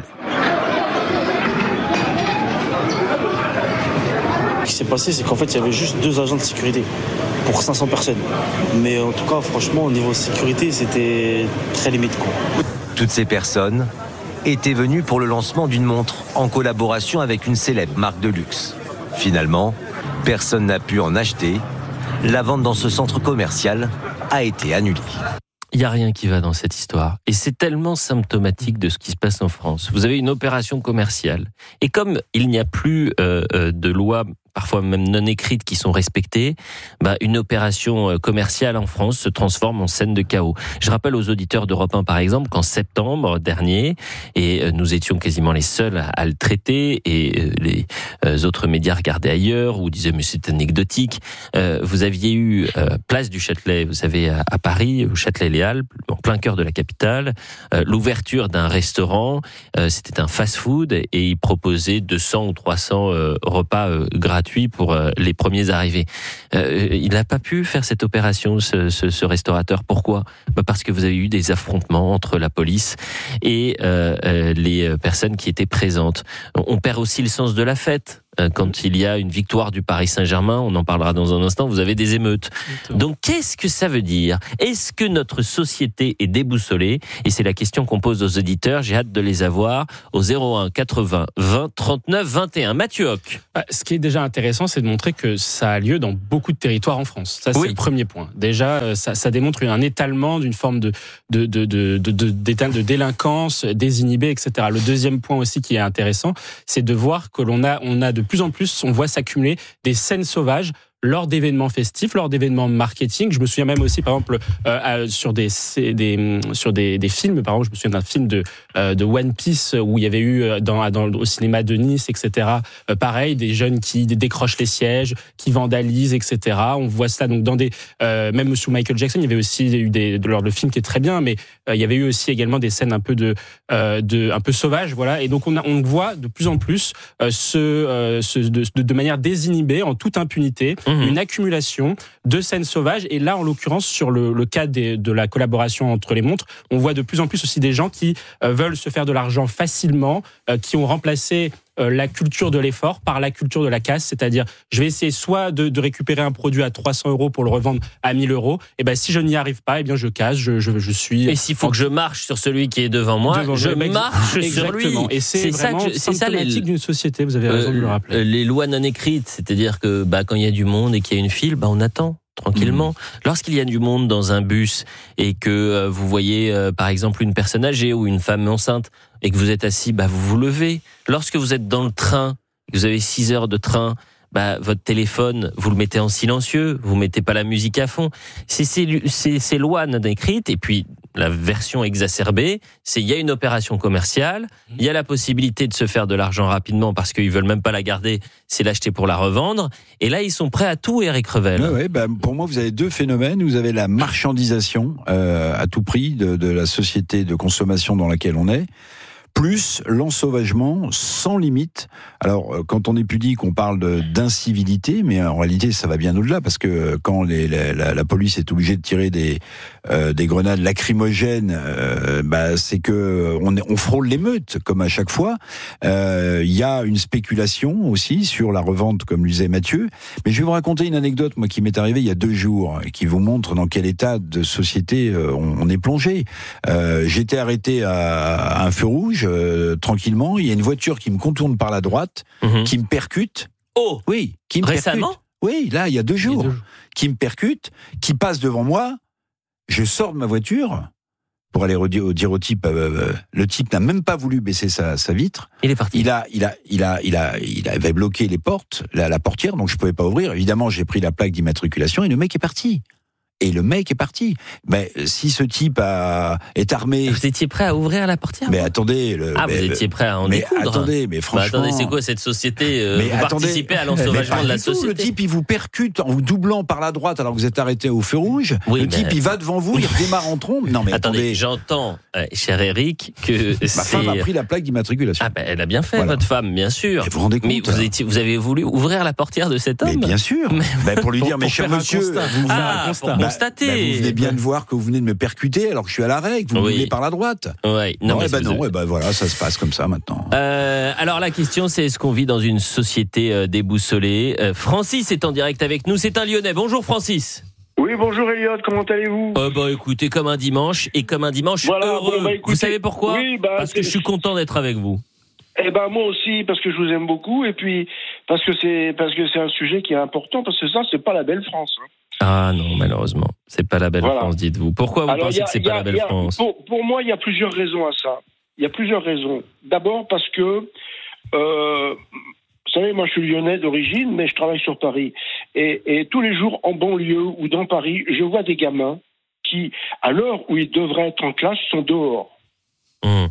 Ce qui s'est passé, c'est qu'en fait, il y avait juste deux agents de sécurité pour cinq cents personnes. Mais en tout cas, franchement, au niveau sécurité, c'était très limite, quoi. Toutes ces personnes étaient venues pour le lancement d'une montre en collaboration avec une célèbre marque de luxe. Finalement, personne n'a pu en acheter. La vente dans ce centre commercial a été annulée. Il n'y a rien qui va dans cette histoire. Et c'est tellement symptomatique de ce qui se passe en France. Vous avez une opération commerciale. Et comme il n'y a plus euh, euh, de loi parfois même non écrites, qui sont respectées, bah, une opération commerciale en France se transforme en scène de chaos. Je rappelle aux auditeurs d'Europe un, par exemple, qu'en septembre dernier, et nous étions quasiment les seuls à le traiter, et les autres médias regardaient ailleurs, ou disaient mais c'est anecdotique, vous aviez eu place du Châtelet, vous savez, à Paris, au Châtelet-Les Halles, en plein cœur de la capitale, l'ouverture d'un restaurant, c'était un fast-food, et il proposait deux cents ou trois cents repas gratuits pour les premiers arrivés. Il n'a pas pu faire cette opération, ce, ce, ce restaurateur. Pourquoi ? Bah parce que vous avez eu des affrontements entre la police et euh, les personnes qui étaient présentes. On perd aussi le sens de la fête. Quand il y a une victoire du Paris Saint-Germain, on en parlera dans un instant, vous avez des émeutes. Donc qu'est-ce que ça veut dire ? Est-ce que notre société est déboussolée ? Et c'est la question qu'on pose aux auditeurs, j'ai hâte de les avoir au zéro un quatre-vingts vingt trente-neuf vingt et un. Mathieu Hoc. Ce qui est déjà intéressant, c'est de montrer que ça a lieu dans beaucoup de territoires en France. Ça, c'est oui. le premier point. Déjà, ça, ça démontre un étalement d'une forme de, de, de, de, de, de, de, de délinquance désinhibée, et cetera. Le deuxième point aussi qui est intéressant, c'est de voir que l'on a, on a de plus en plus, on voit s'accumuler des scènes sauvages lors d'événements festifs, lors d'événements marketing. Je me souviens même aussi, par exemple, euh, sur des, des sur des, des films. Par exemple, je me souviens d'un film de euh, de One Piece où il y avait eu dans, dans au cinéma de Nice, et cetera. Euh, pareil, des jeunes qui décrochent les sièges, qui vandalisent, et cetera. On voit ça donc dans des euh, même sous Michael Jackson, il y avait aussi eu des lors le film qui est très bien, mais euh, il y avait eu aussi également des scènes un peu de euh, de un peu sauvages, voilà. Et donc on a, on voit de plus en plus euh, ce, euh, ce de, de manière désinhibée, en toute impunité. Mmh. Une accumulation de scènes sauvages. Et là, en l'occurrence, sur le, le cas des, de la collaboration entre les montres, on voit de plus en plus aussi des gens qui euh, veulent se faire de l'argent facilement, euh, qui ont remplacé euh, la culture de l'effort par la culture de la casse. C'est-à-dire, je vais essayer soit de, de récupérer un produit à trois cents euros pour le revendre à mille euros. Et ben, si je n'y arrive pas, eh bien, je casse, je, je, je suis... Et s'il faut en... que je marche sur celui qui est devant moi, devant je le marche exactement. sur lui. Et c'est, c'est vraiment ça que je, c'est symptomatique ça, les, d'une société, vous avez raison euh, de le rappeler. Les lois non écrites, c'est-à-dire que bah, quand il y a du monde et qu'il y a une file, bah, on attend tranquillement. Mmh. Lorsqu'il y a du monde dans un bus et que euh, vous voyez euh, par exemple une personne âgée ou une femme enceinte et que vous êtes assis, bah, vous vous levez. Lorsque vous êtes dans le train, vous avez six heures de train, bah, votre téléphone, vous le mettez en silencieux, vous mettez pas la musique à fond. C'est ces, c'est, ces lois non écrites. Et puis la version exacerbée, c'est il y a une opération commerciale, il y a la possibilité de se faire de l'argent rapidement parce qu'ils veulent même pas la garder, c'est l'acheter pour la revendre. Et là, ils sont prêts à tout, Eric Revel. Ouais, ouais, bah, pour moi, vous avez deux phénomènes. Vous avez la marchandisation euh, à tout prix de, de la société de consommation dans laquelle on est, plus l'ensauvagement sans limite. Alors, quand on est pudique, on parle de, d'incivilité, mais en réalité, ça va bien au-delà, parce que quand les, la, la, la police est obligée de tirer des, euh, des grenades lacrymogènes, euh, bah, c'est que on, on frôle l'émeute, comme à chaque fois. Il euh, y a une spéculation aussi sur la revente, comme le disait Mathieu. Mais je vais vous raconter une anecdote, moi, qui m'est arrivée il y a deux jours, et qui vous montre dans quel état de société euh, on, on est plongé. Euh, j'étais arrêté à, à un feu rouge, Euh, tranquillement, il y a une voiture qui me contourne par la droite, mmh. qui me percute. Oh, oui, qui me récemment percute. Oui, là, il y a deux jours, deux jours, qui me percute, qui passe devant moi. Je sors de ma voiture pour aller redire, dire au type. Euh, le type n'a même pas voulu baisser sa, sa vitre. Il est parti. Il a, il a, il a, il a, il avait bloqué les portes, la, la portière, donc je pouvais pas ouvrir. Évidemment, j'ai pris la plaque d'immatriculation et le mec est parti. Et le mec est parti. Mais si ce type a, est armé... Vous étiez prêt à ouvrir la portière? Mais attendez... Le, ah, mais, vous étiez prêt à en mais découdre. Attendez, mais franchement... Bah, attendez, c'est quoi cette société euh, mais Vous attendez, participez à l'ensauvagement de la société. Le type, il vous percute en vous doublant par la droite alors que vous êtes arrêté au feu rouge. Oui, le mais... type, il va devant vous, il redémarre en trombe. Non, mais attendez, attendez. J'entends, euh, cher Eric, que Ma c'est... femme a pris la plaque d'immatriculation. Ah ben, elle a bien fait, voilà. Votre femme, bien sûr. Mais vous vous rendez compte, mais vous, étiez, vous avez voulu ouvrir la portière de cet homme? Mais bien sûr. Mais... Ben, pour lui dire, mais cher monsieur... Vous ah, pour constater. Vous venez bien de voir que vous venez de me percuter alors que je suis à l'arrêt, que vous oui. me venez par la droite. Oui. Non, non, et ben non, et ben voilà, ça se passe comme ça maintenant. Euh, alors la question, c'est est-ce qu'on vit dans une société euh, déboussolée? euh, Francis est en direct avec nous, c'est un Lyonnais. Bonjour Francis. Oui, bonjour Elliot, comment allez-vous? euh, Bah écoutez, comme un dimanche, et comme un dimanche voilà, heureux. Bon, bah, écoutez, vous savez pourquoi? Oui, bah, Parce que je suis content d'être avec vous. Eh ben moi aussi, parce que je vous aime beaucoup, et puis parce que c'est parce que c'est un sujet qui est important, parce que ça, c'est pas la belle France. Hein. Ah non, malheureusement, c'est pas la belle voilà. France, dites-vous. Pourquoi vous Alors, pensez a, que c'est pas a, la belle a, France? pour, pour moi, il y a plusieurs raisons à ça. Il y a plusieurs raisons. D'abord parce que euh, savez, moi je suis lyonnais d'origine, mais je travaille sur Paris. Et, et tous les jours en banlieue ou dans Paris, je vois des gamins qui, à l'heure où ils devraient être en classe, sont dehors. Mmh.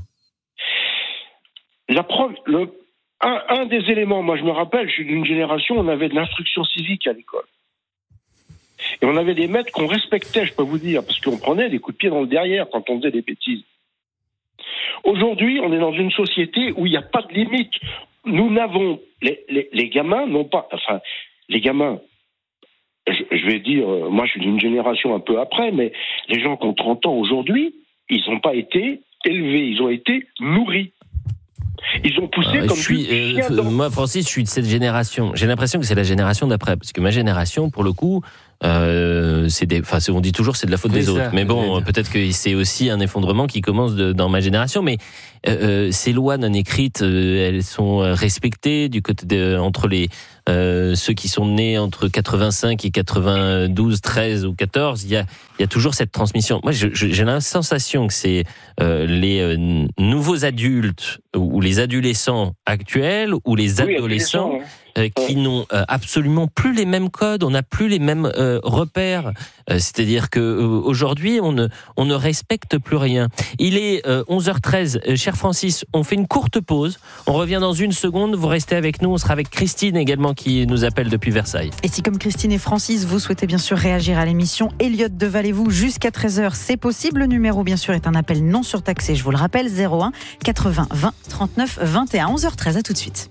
La preuve, le, un, un des éléments, moi je me rappelle, je suis d'une génération, on avait de l'instruction civique à l'école. Et on avait des maîtres qu'on respectait, je peux vous dire, parce qu'on prenait des coups de pied dans le derrière quand on faisait des bêtises. Aujourd'hui, on est dans une société où il n'y a pas de limite. Nous n'avons, les, les, les gamins n'ont pas, enfin, les gamins, je, je vais dire, moi je suis d'une génération un peu après, mais les gens qui ont trente ans aujourd'hui, ils n'ont pas été élevés, ils ont été nourris. Ils ont poussé euh, comme je suis, euh, dans... Moi, Francis, je suis de cette génération. J'ai l'impression que c'est la génération d'après, parce que ma génération, pour le coup, euh, c'est des, enfin, on dit toujours c'est de la faute oui, des ça, autres. Mais bon, peut-être que c'est aussi un effondrement qui commence de, dans ma génération. Mais euh, ces lois non écrites, euh, elles sont respectées du côté de, entre les euh, ceux qui sont nés entre quatre-vingt-cinq et quatre-vingt-douze, treize ou quatorze. Il y a, il y a toujours cette transmission. Moi, je, je, j'ai la sensation que c'est euh, les euh, nouveaux adultes ou les adolescents actuels ou les oui, adolescents euh, qui n'ont euh, absolument plus les mêmes codes, on n'a plus les mêmes euh, repères. Euh, c'est-à-dire que euh, aujourd'hui, on ne on ne respecte plus rien. Il est euh, onze heures treize. Euh, cher Francis, on fait une courte pause. On revient dans une seconde. Vous restez avec nous. On sera avec Christine également qui nous appelle depuis Versailles. Et si comme Christine et Francis, vous souhaitez bien sûr réagir à l'émission Elliott de Valez-vous jusqu'à treize heures, c'est possible. Le numéro bien sûr est un appel non surtaxé. Je vous le rappelle, zéro un quatre-vingts vingt trente-neuf vingt et un. onze heures treize, à tout de suite.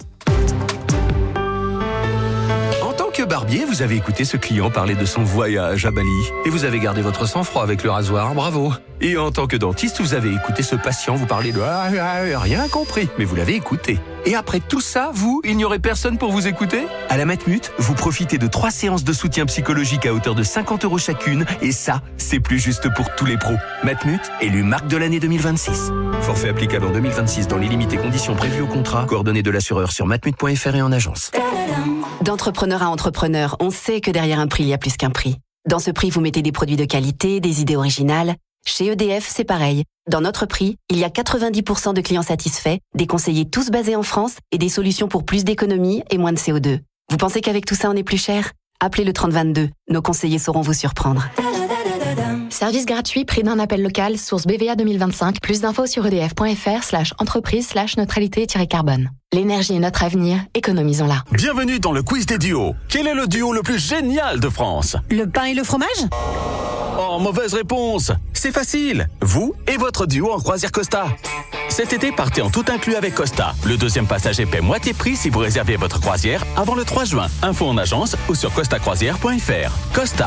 Que barbier, vous avez écouté ce client parler de son voyage à Bali et vous avez gardé votre sang-froid avec le rasoir, bravo. Et en tant que dentiste, vous avez écouté ce patient vous parler de ah, ah, rien compris, mais vous l'avez écouté. Et après tout ça, vous, il n'y aurait personne pour vous écouter ? À la Matmut, vous profitez de trois séances de soutien psychologique à hauteur de cinquante euros chacune et ça, c'est plus juste pour tous les pros. Matmut, élu marque de l'année deux mille vingt-six. Forfait applicable en deux mille vingt-six dans les limites et conditions prévues au contrat. Coordonnées de l'assureur sur matmut point f r et en agence. D'entrepreneur à entrepreneur, on sait que derrière un prix, il y a plus qu'un prix. Dans ce prix, vous mettez des produits de qualité, des idées originales. Chez E D F, c'est pareil. Dans notre prix, il y a quatre-vingt-dix pour cent de clients satisfaits, des conseillers tous basés en France et des solutions pour plus d'économies et moins de C O deux. Vous pensez qu'avec tout ça, on est plus cher ? Appelez le trente vingt-deux. Nos conseillers sauront vous surprendre. Service gratuit, prix d'un appel local, source B V A deux mille vingt-cinq. Plus d'infos sur edf.fr slash entreprise slash neutralité-carbone. L'énergie est notre avenir, économisons-la. Bienvenue dans le quiz des duos. Quel est le duo le plus génial de France ? Le pain et le fromage ? Oh, mauvaise réponse. C'est facile. Vous et votre duo en croisière Costa. Cet été, partez en tout inclus avec Costa. Le deuxième passager paie moitié prix si vous réservez votre croisière avant le trois juin. Info en agence ou sur costa croisière point f r. Costa.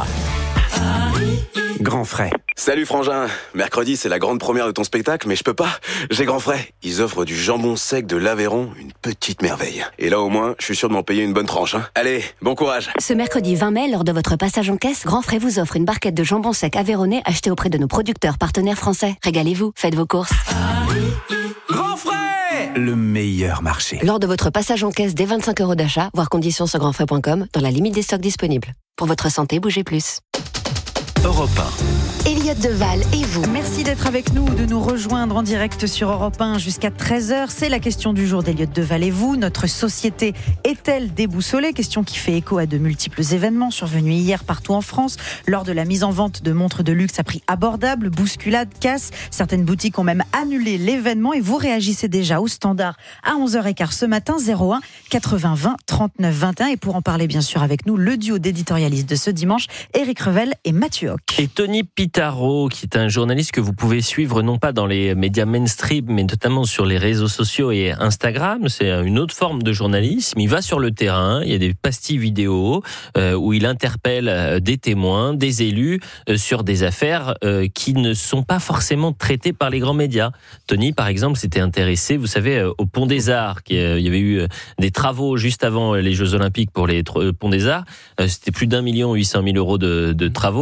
Grand frais. Salut Frangin. Mercredi, c'est la grande première de ton spectacle, mais je peux pas. J'ai grand frais. Ils offrent du jambon sec de l'Aveyron, une petite merveille. Et là, au moins, je suis sûr de m'en payer une bonne tranche. Hein. Allez, bon courage. Ce mercredi vingt mai, lors de votre passage en caisse, Grand Frais vous offre une barquette de jambon sec aveyronnais achetée auprès de nos producteurs partenaires français. Régalez-vous, faites vos courses. Grand frais, le meilleur marché. Lors de votre passage en caisse dès vingt-cinq euros d'achat, voir conditions sur grand frais point com, dans la limite des stocks disponibles. Pour votre santé, bougez plus. Europe un. Elliott Deval et vous. Merci d'être avec nous, de nous rejoindre en direct sur Europe un jusqu'à treize heures. C'est la question du jour d'Elliott Deval et vous. Notre société est-elle déboussolée ? Question qui fait écho à de multiples événements survenus hier partout en France. Lors de la mise en vente de montres de luxe à prix abordable, bousculade, casse. Certaines boutiques ont même annulé l'événement et vous réagissez déjà au standard à onze heures quinze ce matin, zéro un quatre-vingts vingt trente-neuf vingt et un. Et pour en parler bien sûr avec nous, le duo d'éditorialistes de ce dimanche, Éric Revel et Mathieu Hoc. Et Tony Pitaro, qui est un journaliste que vous pouvez suivre non pas dans les médias mainstream, mais notamment sur les réseaux sociaux et Instagram. C'est une autre forme de journalisme. Il va sur le terrain, il y a des pastilles vidéo euh, où il interpelle des témoins, des élus euh, sur des affaires euh, qui ne sont pas forcément traitées par les grands médias. Tony, par exemple, s'était intéressé, vous savez, euh, au Pont des Arts. Qui, euh, il y avait eu euh, des travaux juste avant les Jeux Olympiques pour les euh, Ponts des Arts. Euh, c'était plus d'un million huit cent mille euros de, de travaux.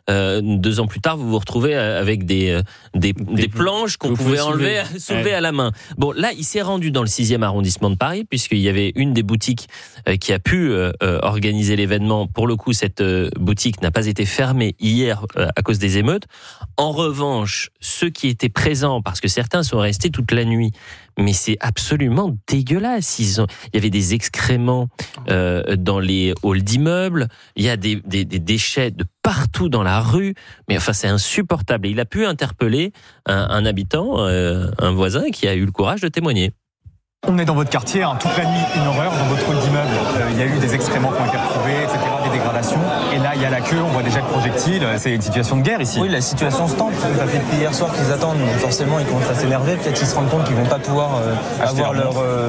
euh, deux ans plus tard, vous vous retrouvez avec des des, des, des planches qu'on pouvait enlever, soulever, soulever ouais. à la main. Bon, là, il s'est rendu dans le sixième arrondissement de Paris, puisqu'il y avait une des boutiques euh, qui a pu euh, organiser l'événement. Pour le coup, cette euh, boutique n'a pas été fermée hier euh, à cause des émeutes. En revanche, ceux qui étaient présents, parce que certains sont restés toute la nuit, mais c'est absolument dégueulasse. Ils ont, il y avait des excréments euh, dans les halls d'immeubles, il y a des, des, des déchets de partout dans la rue, mais enfin c'est insupportable. Et il a pu interpeller un, un habitant, euh, un voisin qui a eu le courage de témoigner. On est dans votre quartier, hein, toute la nuit, une horreur, dans votre hall d'immeuble. Euh, il y a eu des excréments qui ont été retrouvés, et cetera, des dégradations. Et là, il y a la queue, on voit déjà le projectile. C'est une situation de guerre ici. Oui, la situation se tente. Ça fait depuis hier soir qu'ils attendent. Donc forcément, ils commencent à s'énerver. Peut-être qu'ils se rendent compte qu'ils vont pas pouvoir euh, avoir leur... Euh,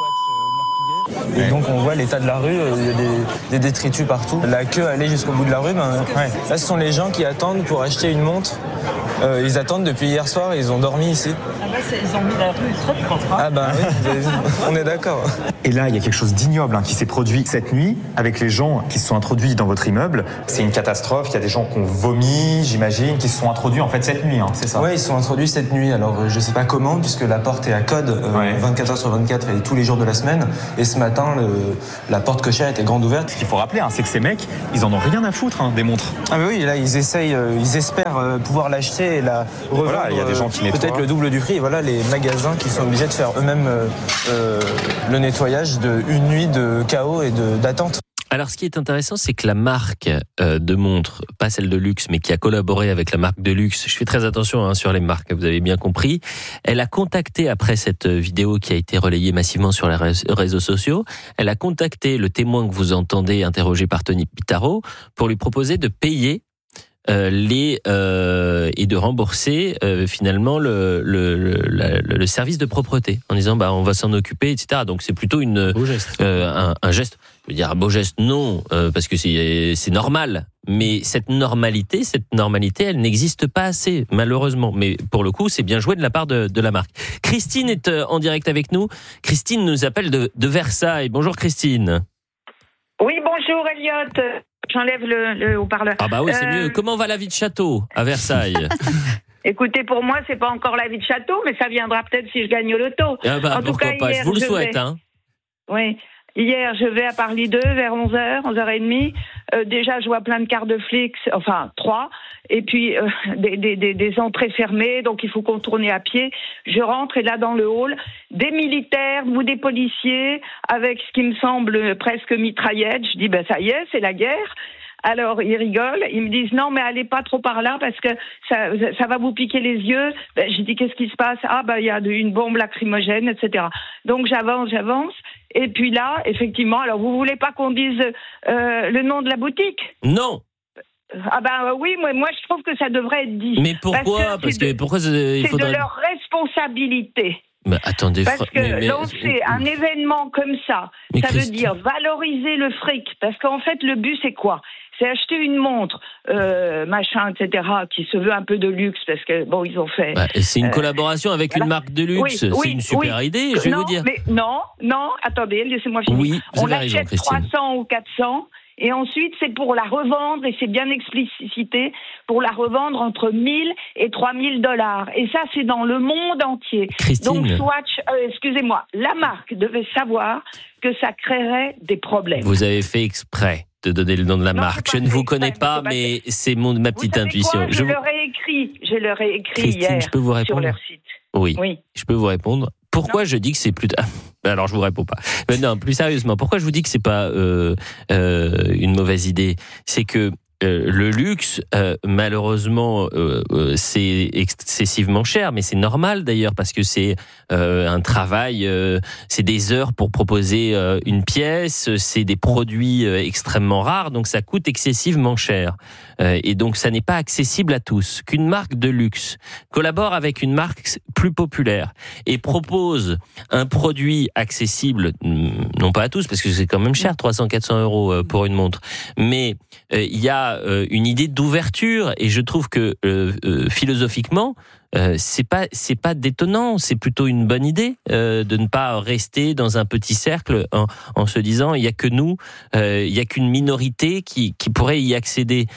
Et donc on voit l'état de la rue, il y a des, des détritus partout. La queue allait jusqu'au bout de la rue. Ben, ouais. Là, ce sont les gens qui attendent pour acheter une montre. Euh, ils attendent depuis hier soir, ils ont dormi ici. Ah bah ils ont mis la rue très propre. Hein. Ah bah oui, on est d'accord. Et là, il y a quelque chose d'ignoble hein, qui s'est produit cette nuit avec les gens qui se sont introduits dans votre immeuble. C'est une catastrophe, il y a des gens qui ont vomi, j'imagine, qui se sont introduits en fait cette nuit, hein, c'est ça? Oui, ils se sont introduits cette nuit. Alors je sais pas comment, puisque la porte est à code euh, ouais. vingt-quatre heures sur vingt-quatre et tous les jours de la semaine. Et ce matin, le, la porte cochère était grande ouverte. Ce qu'il faut rappeler, hein, c'est que ces mecs, ils en ont rien à foutre hein, des montres. Ah bah oui, là ils essayent, euh, ils espèrent euh, pouvoir l'acheter et la revendre. Voilà, il y a des gens qui nettoient. Peut-être le double du prix. Et voilà les magasins qui sont obligés de faire eux-mêmes euh, euh, le nettoyage d'une nuit de chaos et de, d'attente. Alors, ce qui est intéressant, c'est que la marque euh, de montres, pas celle de luxe, mais qui a collaboré avec la marque de luxe, je fais très attention hein, sur les marques, vous avez bien compris, elle a contacté, après cette vidéo qui a été relayée massivement sur les réseaux sociaux, elle a contacté le témoin que vous entendez, interrogé par Tony Pitaro, pour lui proposer de payer Euh, les euh, et de rembourser euh, finalement le, le, le, le service de propreté en disant bah on va s'en occuper, et cetera. Donc c'est plutôt une beau geste. Euh, un, un geste. Je veux dire un beau geste non euh, parce que c'est c'est normal. Mais cette normalité, cette normalité, elle n'existe pas assez malheureusement. Mais pour le coup, c'est bien joué de la part de, de la marque. Christine est en direct avec nous. Christine nous appelle de, de Versailles. Bonjour Christine. Oui, bonjour Elliot. J'enlève le, le haut-parleur. Ah bah oui, c'est euh... mieux. Comment va la vie de château à Versailles? Écoutez, pour moi, c'est pas encore la vie de château, mais ça viendra peut-être si je gagne au loto. Ah bah, en tout cas, pas. Hier, je vous le je souhaite. Vais... Hein. Oui. Hier, je vais à Paris deux vers onze heures, onze heures trente. Euh, déjà, je vois plein de cartes de flics, enfin trois, et puis euh, des, des, des, des entrées fermées, donc il faut contourner à pied. Je rentre et là, dans le hall, des militaires ou des policiers avec ce qui me semble presque mitraillette. Je dis, ben ça y est, c'est la guerre. Alors, ils rigolent, ils me disent, non, mais allez pas trop par là parce que ça, ça va vous piquer les yeux. Ben, je dis, qu'est-ce qui se passe? Ah, ben, il y a une bombe lacrymogène, et cetera. Donc, j'avance, j'avance. Et puis là, effectivement, alors, vous voulez pas qu'on dise euh, le nom de la boutique? Non. Ah ben oui, moi, moi, je trouve que ça devrait être dit. Mais pourquoi? Parce que, parce que de, pourquoi il faudrait... c'est de leur responsabilité. Mais attendez, parce que mais, mais... lancer un événement comme ça, mais ça Christ... veut dire valoriser le fric. Parce qu'en fait, le but, c'est quoi? C'est acheter une montre, euh, machin, et cetera, qui se veut un peu de luxe, parce que, bon, ils ont fait... Bah, c'est une euh, collaboration avec voilà. une marque de luxe, oui, c'est oui, une super oui. idée, je vais non, vous dire. Mais non, non, attendez, laissez-moi finir. Oui, on l'achète trois cents ou quatre cents, et ensuite, c'est pour la revendre, et c'est bien explicité, pour la revendre entre mille et trois mille dollars. Et ça, c'est dans le monde entier. Christine. Donc, Swatch, euh, excusez-moi, la marque devait savoir que ça créerait des problèmes. Vous avez fait exprès de donner le nom de la non, marque. Je ne vous connais pas, mais c'est mon, ma petite intuition. Quoi, je, je leur ai écrit, je leur ai écrit Christine, hier je peux vous répondre sur leur site. Oui, oui. Je peux vous répondre. Pourquoi non. je dis que c'est plus... Alors, je vous réponds pas. Mais non, plus sérieusement, pourquoi je vous dis que c'est pas euh, euh, une mauvaise idée? C'est que Euh, le luxe, euh, malheureusement, euh, euh, c'est excessivement cher, mais c'est normal d'ailleurs parce que c'est euh, un travail, euh, c'est des heures pour proposer euh, une pièce, c'est des produits euh, extrêmement rares, donc ça coûte excessivement cher. Euh, et donc ça n'est pas accessible à tous. Qu'une marque de luxe collabore avec une marque plus populaire et propose un produit accessible, non pas à tous parce que c'est quand même cher, trois cents à quatre cents euros pour une montre, mais il euh, y a une idée d'ouverture et je trouve que euh, euh, philosophiquement euh, c'est pas c'est pas détonnant, c'est plutôt une bonne idée euh, de ne pas rester dans un petit cercle en, en se disant il y a que nous, euh, il y a qu'une minorité qui qui pourrait y accéder.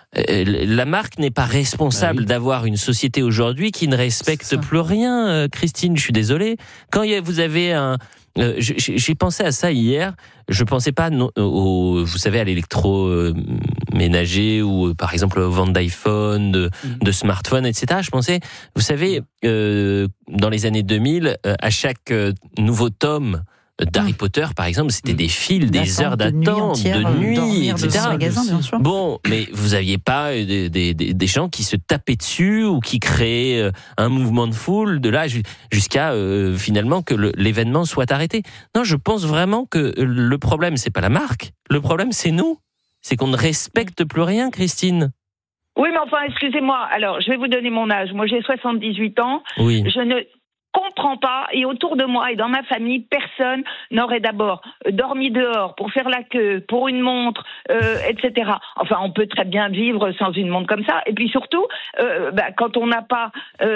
la marque n'est pas responsable ah oui. d'avoir une société aujourd'hui qui ne respecte plus rien. Christine, je suis désolé. Quand vous avez un... Euh, j'ai pensé à ça hier. Je pensais pas non, au, vous savez, à l'électroménager ou par exemple aux ventes d'iPhone, de, mmh. de smartphones, et cetera. Je pensais, vous savez, euh, dans les années deux mille, euh, à chaque euh, nouveau tome d'Harry mmh. Potter, par exemple, c'était des files, des heures d'attente, de nuit, et cetera. Magasin, bien sûr. Bon, mais vous aviez pas des, des, des gens qui se tapaient dessus ou qui créaient un mouvement de foule de là jusqu'à euh, finalement que le, l'événement soit arrêté. Non, je pense vraiment que le problème, c'est pas la marque. Le problème, c'est nous. C'est qu'on ne respecte plus rien, Christine. Oui, mais enfin, excusez-moi. Alors, je vais vous donner mon âge. Moi, j'ai soixante-dix-huit ans. Oui. Je ne comprends pas, et autour de moi et dans ma famille, personne n'aurait d'abord dormi dehors pour faire la queue, pour une montre, euh, et cetera. Enfin, on peut très bien vivre sans une montre comme ça. Et puis surtout, euh, bah, quand on n'a pas,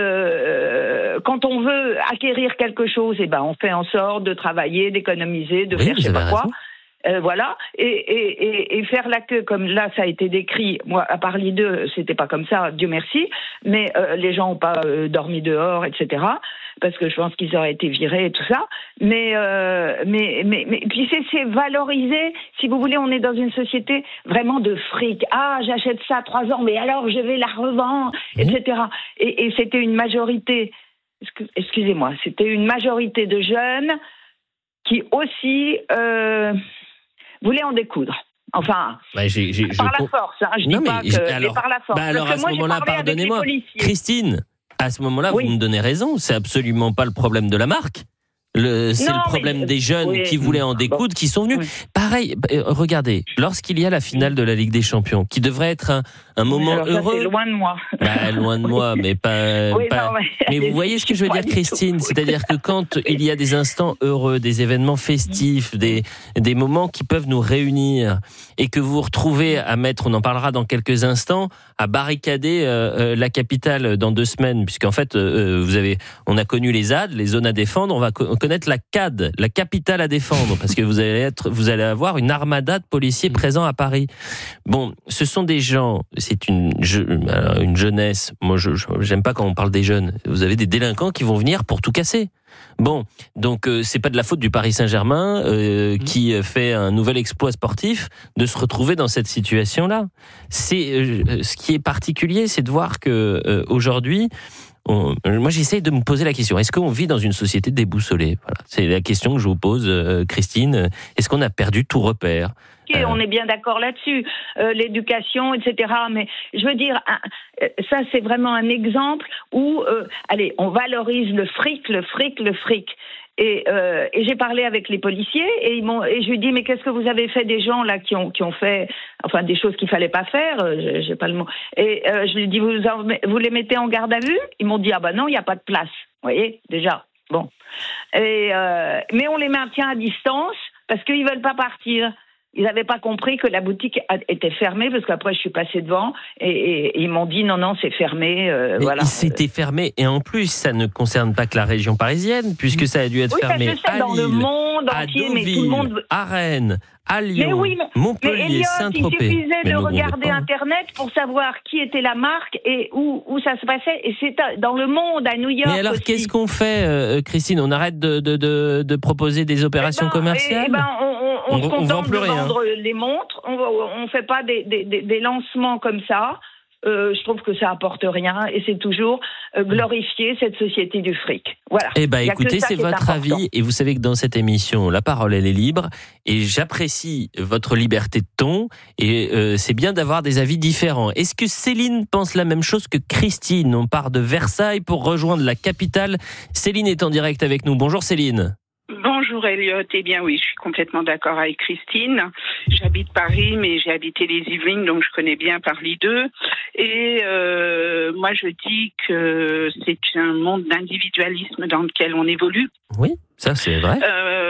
euh, quand on veut acquérir quelque chose, et ben on fait en sorte de travailler, d'économiser, de oui, faire je sais pas raison. quoi. Euh, voilà, et, et, et, et faire la queue comme là ça a été décrit. Moi, à part les deux, c'était pas comme ça, Dieu merci. Mais euh, les gens ont pas euh, dormi dehors, et cetera. Parce que je pense qu'ils auraient été virés et tout ça. Mais euh, mais mais mais puis c'est, c'est valorisé. Si vous voulez, on est dans une société vraiment de fric. Ah, j'achète ça à trois ans, mais alors je vais la revendre, mmh. et cetera. Et, et c'était une majorité. Excusez-moi, c'était une majorité de jeunes qui aussi. Euh, voulait en découdre. Enfin, bah, j'ai, j'ai, par je... la force. Hein, je non, dis pas mais, que alors, mais par la force. Bah alors à ce moment-là, pardonnez-moi, Christine, à ce moment-là, oui. vous me donnez raison. C'est absolument pas le problème de la marque. Le, c'est non, le problème mais, des jeunes oui. qui voulaient en découdre, qui sont venus. Oui. Pareil, euh, regardez, lorsqu'il y a la finale de la Ligue des Champions, qui devrait être un, un moment alors, heureux. Ça, c'est loin de moi. Bah, loin de moi, mais pas. Oui, pas... Non, mais, mais vous voyez ce que je veux dire, Christine, tout. C'est-à-dire que quand il y a des instants heureux, des événements festifs, des des moments qui peuvent nous réunir, et que vous vous retrouvez à mettre, on en parlera dans quelques instants, à barricader euh, la capitale dans deux semaines, puisqu'en fait, euh, vous avez, on a connu les Z A D, les zones à défendre, on va co- connaître la C A D, la capitale à défendre, parce que vous allez être, vous allez avoir une armada de policiers présents à Paris. Bon, ce sont des gens, c'est une, je, une jeunesse. Moi, je, je, j'aime pas quand on parle des jeunes. Vous avez des délinquants qui vont venir pour tout casser. Bon, donc euh, c'est pas de la faute du Paris Saint-Germain euh, mmh. qui fait un nouvel exploit sportif de se retrouver dans cette situation-là. C'est euh, ce qui est particulier, c'est de voir que euh, aujourd'hui. On, moi, j'essaye de me poser la question. Est-ce qu'on vit dans une société déboussolée ? Voilà. C'est la question que je vous pose, euh, Christine. Est-ce qu'on a perdu tout repère ? euh... On est bien d'accord là-dessus. Euh, l'éducation, et cetera. Mais je veux dire, ça, c'est vraiment un exemple où, euh, allez, on valorise le fric, le fric, le fric. Et, euh, et j'ai parlé avec les policiers et ils m'ont et je lui ai dit mais qu'est-ce que vous avez fait des gens là qui ont qui ont fait enfin des choses qu'il fallait pas faire, euh, j'ai pas le mot. Et euh, je lui ai dit vous en, vous les mettez en garde à vue ? Ils m'ont dit ah bah non, il y a pas de place. Vous voyez déjà. Bon. Et euh, mais on les maintient à distance parce qu'ils veulent pas partir. Ils n'avaient pas compris que la boutique était fermée parce qu'après je suis passée devant et, et, et ils m'ont dit non non c'est fermé. Euh, Mais voilà. C'était fermé et en plus ça ne concerne pas que la région parisienne puisque ça a dû être oui, fermé ça, ça, à dans Lille, le monde à entier, Deauville, mais tout le monde... à Rennes, à Lyon, mais oui, mais, Montpellier, mais Elliot, Saint-Tropez. Il suffisait mais de non, regarder Internet pour savoir qui était la marque et où, où ça se passait. Et c'est dans le monde, à New York. Mais alors, aussi. Qu'est-ce qu'on fait, euh, Christine ? On arrête de, de, de, de proposer des opérations eh ben, commerciales ? eh ben, on, on, on, on se contente de rien. vendre les montres. On ne fait pas des, des, des, des lancements comme ça. Euh, je trouve que ça apporte rien et c'est toujours euh, glorifier cette société du fric. Voilà. Eh ben, écoutez, c'est votre important. avis et vous savez que dans cette émission, la parole elle est libre et j'apprécie votre liberté de ton et euh, c'est bien d'avoir des avis différents. Est-ce que Céline pense la même chose que Christine ? On part de Versailles pour rejoindre la capitale. Céline est en direct avec nous. Bonjour Céline. Bonjour Elliot, eh bien oui, je suis complètement d'accord avec Christine. J'habite Paris, mais j'ai habité les Yvelines, donc je connais bien Paris deux. Et euh, moi je dis que c'est un monde d'individualisme dans lequel on évolue. Oui, ça c'est vrai. Euh,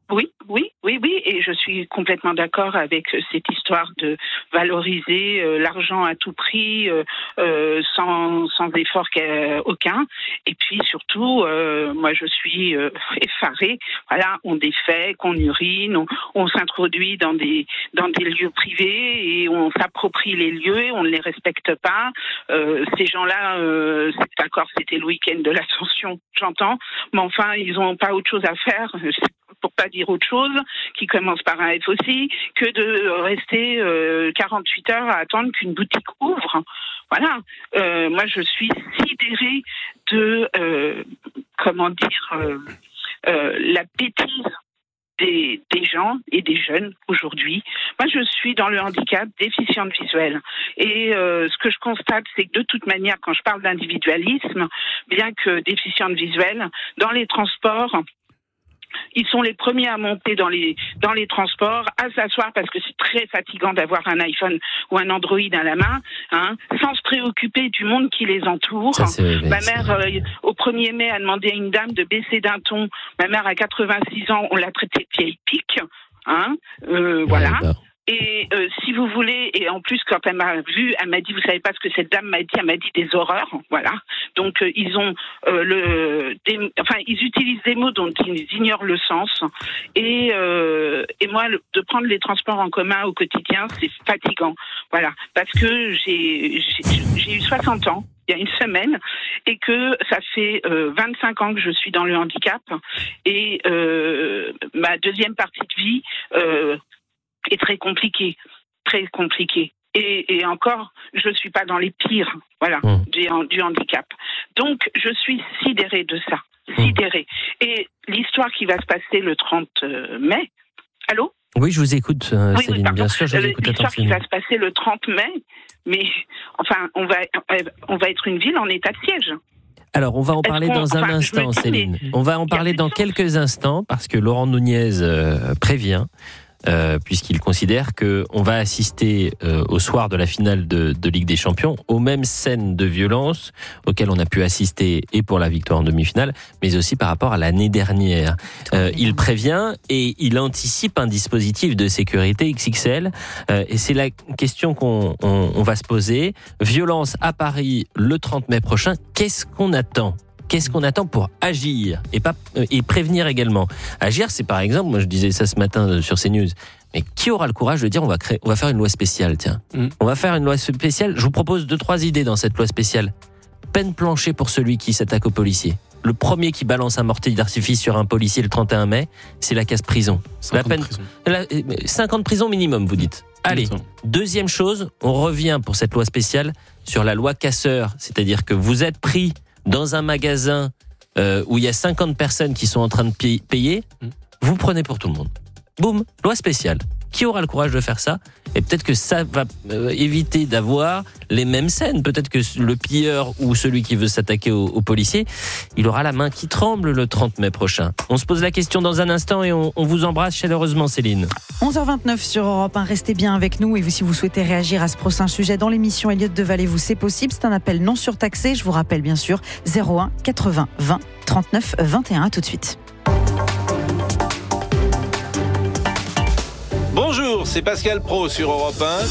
Oui, oui, oui, oui, et je suis complètement d'accord avec cette histoire de valoriser euh, l'argent à tout prix, euh, euh, sans, sans effort aucun. Et puis surtout, euh, moi je suis euh, effarée. Voilà, on défait, qu'on urine, on, on s'introduit dans des dans des lieux privés et on s'approprie les lieux, et on ne les respecte pas. Euh, ces gens-là, euh, c'est d'accord, c'était le week-end de l'Ascension, j'entends, mais enfin ils n'ont pas autre chose à faire. Pour pas dire autre chose, qui commence par un F aussi, que de rester euh, quarante-huit heures à attendre qu'une boutique ouvre. Voilà. Euh, moi, je suis sidérée de, euh, comment dire, euh, euh, la bêtise des, des gens et des jeunes aujourd'hui. Moi, je suis dans le handicap déficiente visuelle. Et euh, ce que je constate, c'est que de toute manière, quand je parle d'individualisme, bien que déficiente visuelle, dans les transports, ils sont les premiers à monter dans les dans les transports, à s'asseoir parce que c'est très fatigant d'avoir un iPhone ou un Android à la main, hein, sans se préoccuper du monde qui les entoure. Ça, c'est, Ma mère, euh, au premier mai, a demandé à une dame de baisser d'un ton. Ma mère a quatre-vingt-six ans, on l'a traitée de vieille pique, hein, euh, voilà. Ouais, bah. Et euh, si vous voulez, et en plus quand elle m'a vu, elle m'a dit, vous savez pas ce que cette dame m'a dit, elle m'a dit des horreurs, voilà. Donc euh, ils ont euh, le, des, enfin ils utilisent des mots dont ils ignorent le sens. Et euh, et moi, le, de prendre les transports en commun au quotidien, c'est fatigant, voilà, parce que j'ai j'ai, j'ai eu soixante ans. Il y a une semaine, et que ça fait euh, vingt-cinq ans que je suis dans le handicap, et euh, ma deuxième partie de vie euh, est très compliquée, très compliquée. Et, et encore, je suis pas dans les pires, voilà, mmh. du, du handicap. Donc, je suis sidérée de ça, sidérée. Mmh. Et l'histoire qui va se passer le trente mai, allô ? Oui, je vous écoute, euh, oui, Céline, oui, bien sûr, je vous écoute attentivement. L'histoire qui va se passer le trente mai, mais enfin, on va, on va être une ville en état de siège. Alors, on va en parler dans un enfin, instant, Céline. Mais... On va en parler dans quelques instants, parce que Laurent Nunez euh, prévient. Euh, puisqu'il considère qu'on va assister euh, au soir de la finale de, de Ligue des Champions aux mêmes scènes de violence auxquelles on a pu assister et pour la victoire en demi-finale, mais aussi par rapport à l'année dernière. Euh, il prévient et il anticipe un dispositif de sécurité X X L euh, et c'est la question qu'on on, on va se poser. Violence à Paris le trente mai prochain, qu'est-ce qu'on attend ? Qu'est-ce qu'on attend pour agir et pas et prévenir également. Agir, c'est par exemple, moi je disais ça ce matin sur CNews, mais qui aura le courage de dire on va créer, on va faire une loi spéciale, tiens, mmh. on va faire une loi spéciale. Je vous propose deux trois idées dans cette loi spéciale. Peine planchée pour celui qui s'attaque aux policiers. Le premier qui balance un mortier d'artifice sur un policier le trente et un mai, c'est la case prison. La peine, prison. La, cinq ans de prison minimum, vous dites. Allez. Deuxième chose, on revient pour cette loi spéciale sur la loi casseur, c'est-à-dire que vous êtes pris dans un magasin euh, où il y a cinquante personnes qui sont en train de payer, mmh. vous prenez pour tout le monde. Boum, loi spéciale. Qui aura le courage de faire ça ? Et peut-être que ça va euh, éviter d'avoir les mêmes scènes. Peut-être que le pilleur ou celui qui veut s'attaquer aux, aux policiers, il aura la main qui tremble le trente mai prochain. On se pose la question dans un instant et on, on vous embrasse chaleureusement, Céline. onze heures vingt-neuf sur Europe un, restez bien avec nous. Et si vous souhaitez réagir à ce prochain sujet dans l'émission Elliott Deval, vous, c'est possible. C'est un appel non surtaxé. Je vous rappelle bien sûr zéro un quatre-vingts vingt trente-neuf vingt et un. À tout de suite. Bonjour, c'est Pascal Praud sur Europe un.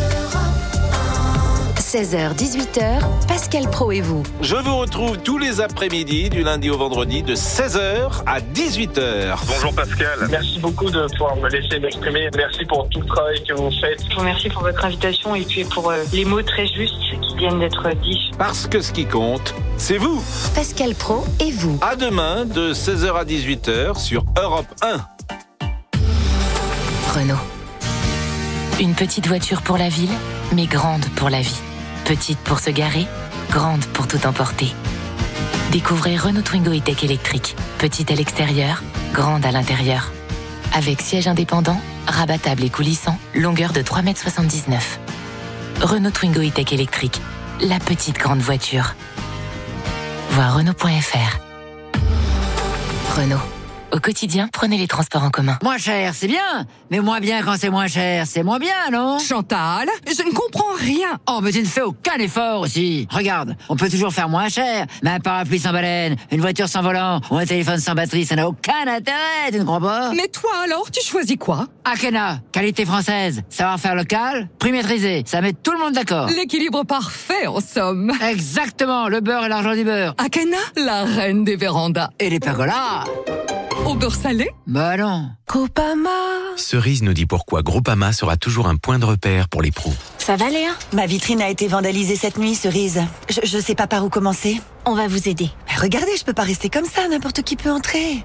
seize heures dix-huit heures, Pascal Praud et vous. Je vous retrouve tous les après-midi, du lundi au vendredi, de seize heures à dix-huit heures. Bonjour Pascal. Merci beaucoup de pouvoir me laisser m'exprimer. Merci pour tout le travail que vous faites. Je vous remercie pour votre invitation et puis pour euh, les mots très justes qui viennent d'être dits. Parce que ce qui compte, c'est vous. Pascal Praud et vous. À demain, de seize heures à dix-huit heures sur Europe un. Renault. Une petite voiture pour la ville, mais grande pour la vie. Petite pour se garer, grande pour tout emporter. Découvrez Renault Twingo E-Tech électrique. Petite à l'extérieur, grande à l'intérieur. Avec siège indépendant, rabattable et coulissant, longueur de trois virgule soixante-dix-neuf mètres. Renault Twingo E-Tech électrique, la petite grande voiture. Voir Renault point F R. Renault. Au quotidien, prenez les transports en commun. Moins cher, c'est bien. Mais moins bien quand c'est moins cher, c'est moins bien, non? Chantal, je ne comprends rien. Oh, mais tu ne fais aucun effort aussi. Regarde, on peut toujours faire moins cher. Mais un parapluie sans baleine, une voiture sans volant ou un téléphone sans batterie, ça n'a aucun intérêt, tu ne crois pas? Mais toi alors, tu choisis quoi? Akena, qualité française, savoir-faire local, prix maîtrisé, ça met tout le monde d'accord. L'équilibre parfait, en somme. Exactement, le beurre et l'argent du beurre. Akena, la reine des vérandas. Et les pergolas. Au beurre salé? Bah non. Groupama. Cerise nous dit pourquoi Groupama sera toujours un point de repère pour les pros. Ça va, Léa? Ma vitrine a été vandalisée cette nuit, Cerise. Je, je sais pas par où commencer. On va vous aider. Mais regardez, je peux pas rester comme ça, n'importe qui peut entrer.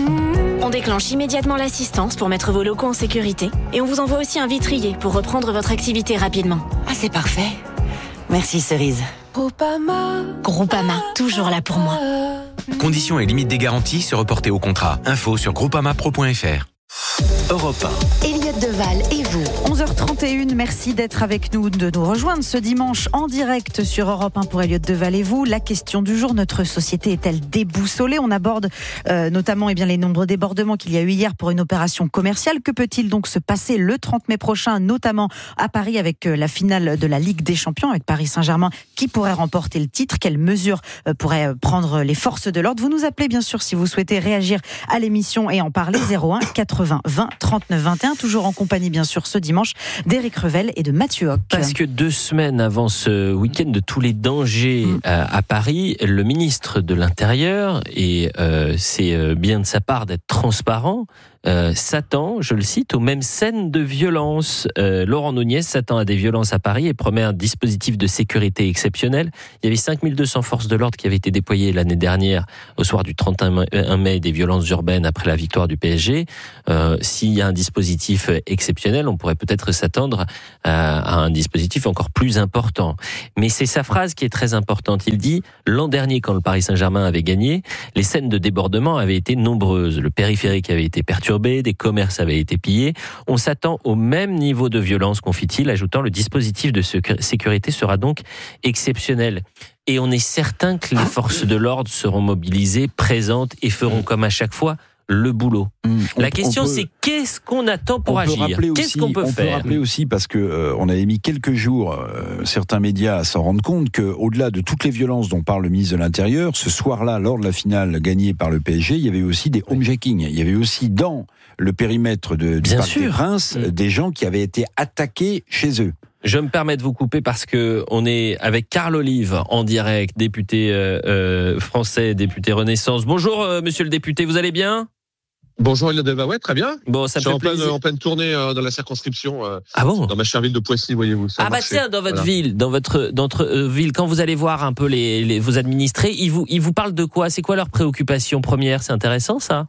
On déclenche immédiatement l'assistance pour mettre vos locaux en sécurité. Et on vous envoie aussi un vitrier pour reprendre votre activité rapidement. Ah, c'est parfait. Merci, Cerise. Groupama. Groupama, toujours là pour moi. Conditions et limites des garanties se reporter au contrat. Info sur groupama pro point f r. Europe un. Elliot Deval et vous. onze heures trente et une, merci d'être avec nous, de nous rejoindre ce dimanche en direct sur Europe un pour Elliot Deval et vous. La question du jour, notre société est-elle déboussolée? On aborde euh, notamment eh bien, les nombreux débordements qu'il y a eu hier pour une opération commerciale. Que peut-il donc se passer le trente mai prochain, notamment à Paris avec euh, la finale de la Ligue des Champions, avec Paris Saint-Germain qui pourrait remporter le titre? Quelles mesures euh, pourraient prendre les forces de l'ordre? Vous nous appelez bien sûr si vous souhaitez réagir à l'émission et en parler. Zéro un quatre-vingts vingt trente-neuf vingt et un, toujours en compagnie bien sûr ce dimanche d'Éric Revel et de Mathieu Hoc. Parce que deux semaines avant ce week-end de tous les dangers mmh. à, à Paris, le ministre de l'Intérieur, et euh, c'est bien de sa part d'être transparent, Euh, s'attend, je le cite, aux mêmes scènes de violence. Euh, Laurent Nunez s'attend à des violences à Paris et promet un dispositif de sécurité exceptionnel. Il y avait cinq mille deux cents forces de l'ordre qui avaient été déployées l'année dernière au soir du trente et un mai des violences urbaines après la victoire du P S G. Euh, s'il y a un dispositif exceptionnel, on pourrait peut-être s'attendre à, à un dispositif encore plus important. Mais c'est sa phrase qui est très importante. Il dit, l'an dernier, quand le Paris Saint-Germain avait gagné, les scènes de débordement avaient été nombreuses. Le périphérique avait été perturbé, des commerces avaient été pillés. On s'attend au même niveau de violence, confie-t-il, ajoutant le dispositif de sécurité sera donc exceptionnel. Et on est certain que les forces de l'ordre seront mobilisées, présentes et feront comme à chaque fois le boulot. Mmh, La on, question on peut, c'est qu'est-ce qu'on attend pour agir? Qu'est-ce qu'on peut on faire? On peut rappeler aussi, parce que euh, on avait mis quelques jours, euh, certains médias à s'en rendre compte qu'au-delà de toutes les violences dont parle le ministre de l'Intérieur, ce soir-là, lors de la finale gagnée par le P S G, il y avait aussi des homejackings. Il y avait aussi dans le périmètre de, du Bien Parc sûr. des Princes mmh. des gens qui avaient été attaqués chez eux. Je me permets de vous couper parce que on est avec Carl Olive en direct, député euh, euh, français, député Renaissance. Bonjour, euh, monsieur le député, vous allez bien? Bonjour Elliot Deval, ouais, très bien. Bon, ça je me suis fait en pleine, plaisir. en pleine tournée euh, dans la circonscription. Euh, ah bon? Dans ma chère ville de Poissy, voyez-vous. Ah bah tiens, dans votre voilà. ville, dans votre, dans votre euh, ville, quand vous allez voir un peu les, les vos administrés, ils vous, ils vous parlent de quoi? C'est quoi leur préoccupation première? C'est intéressant ça?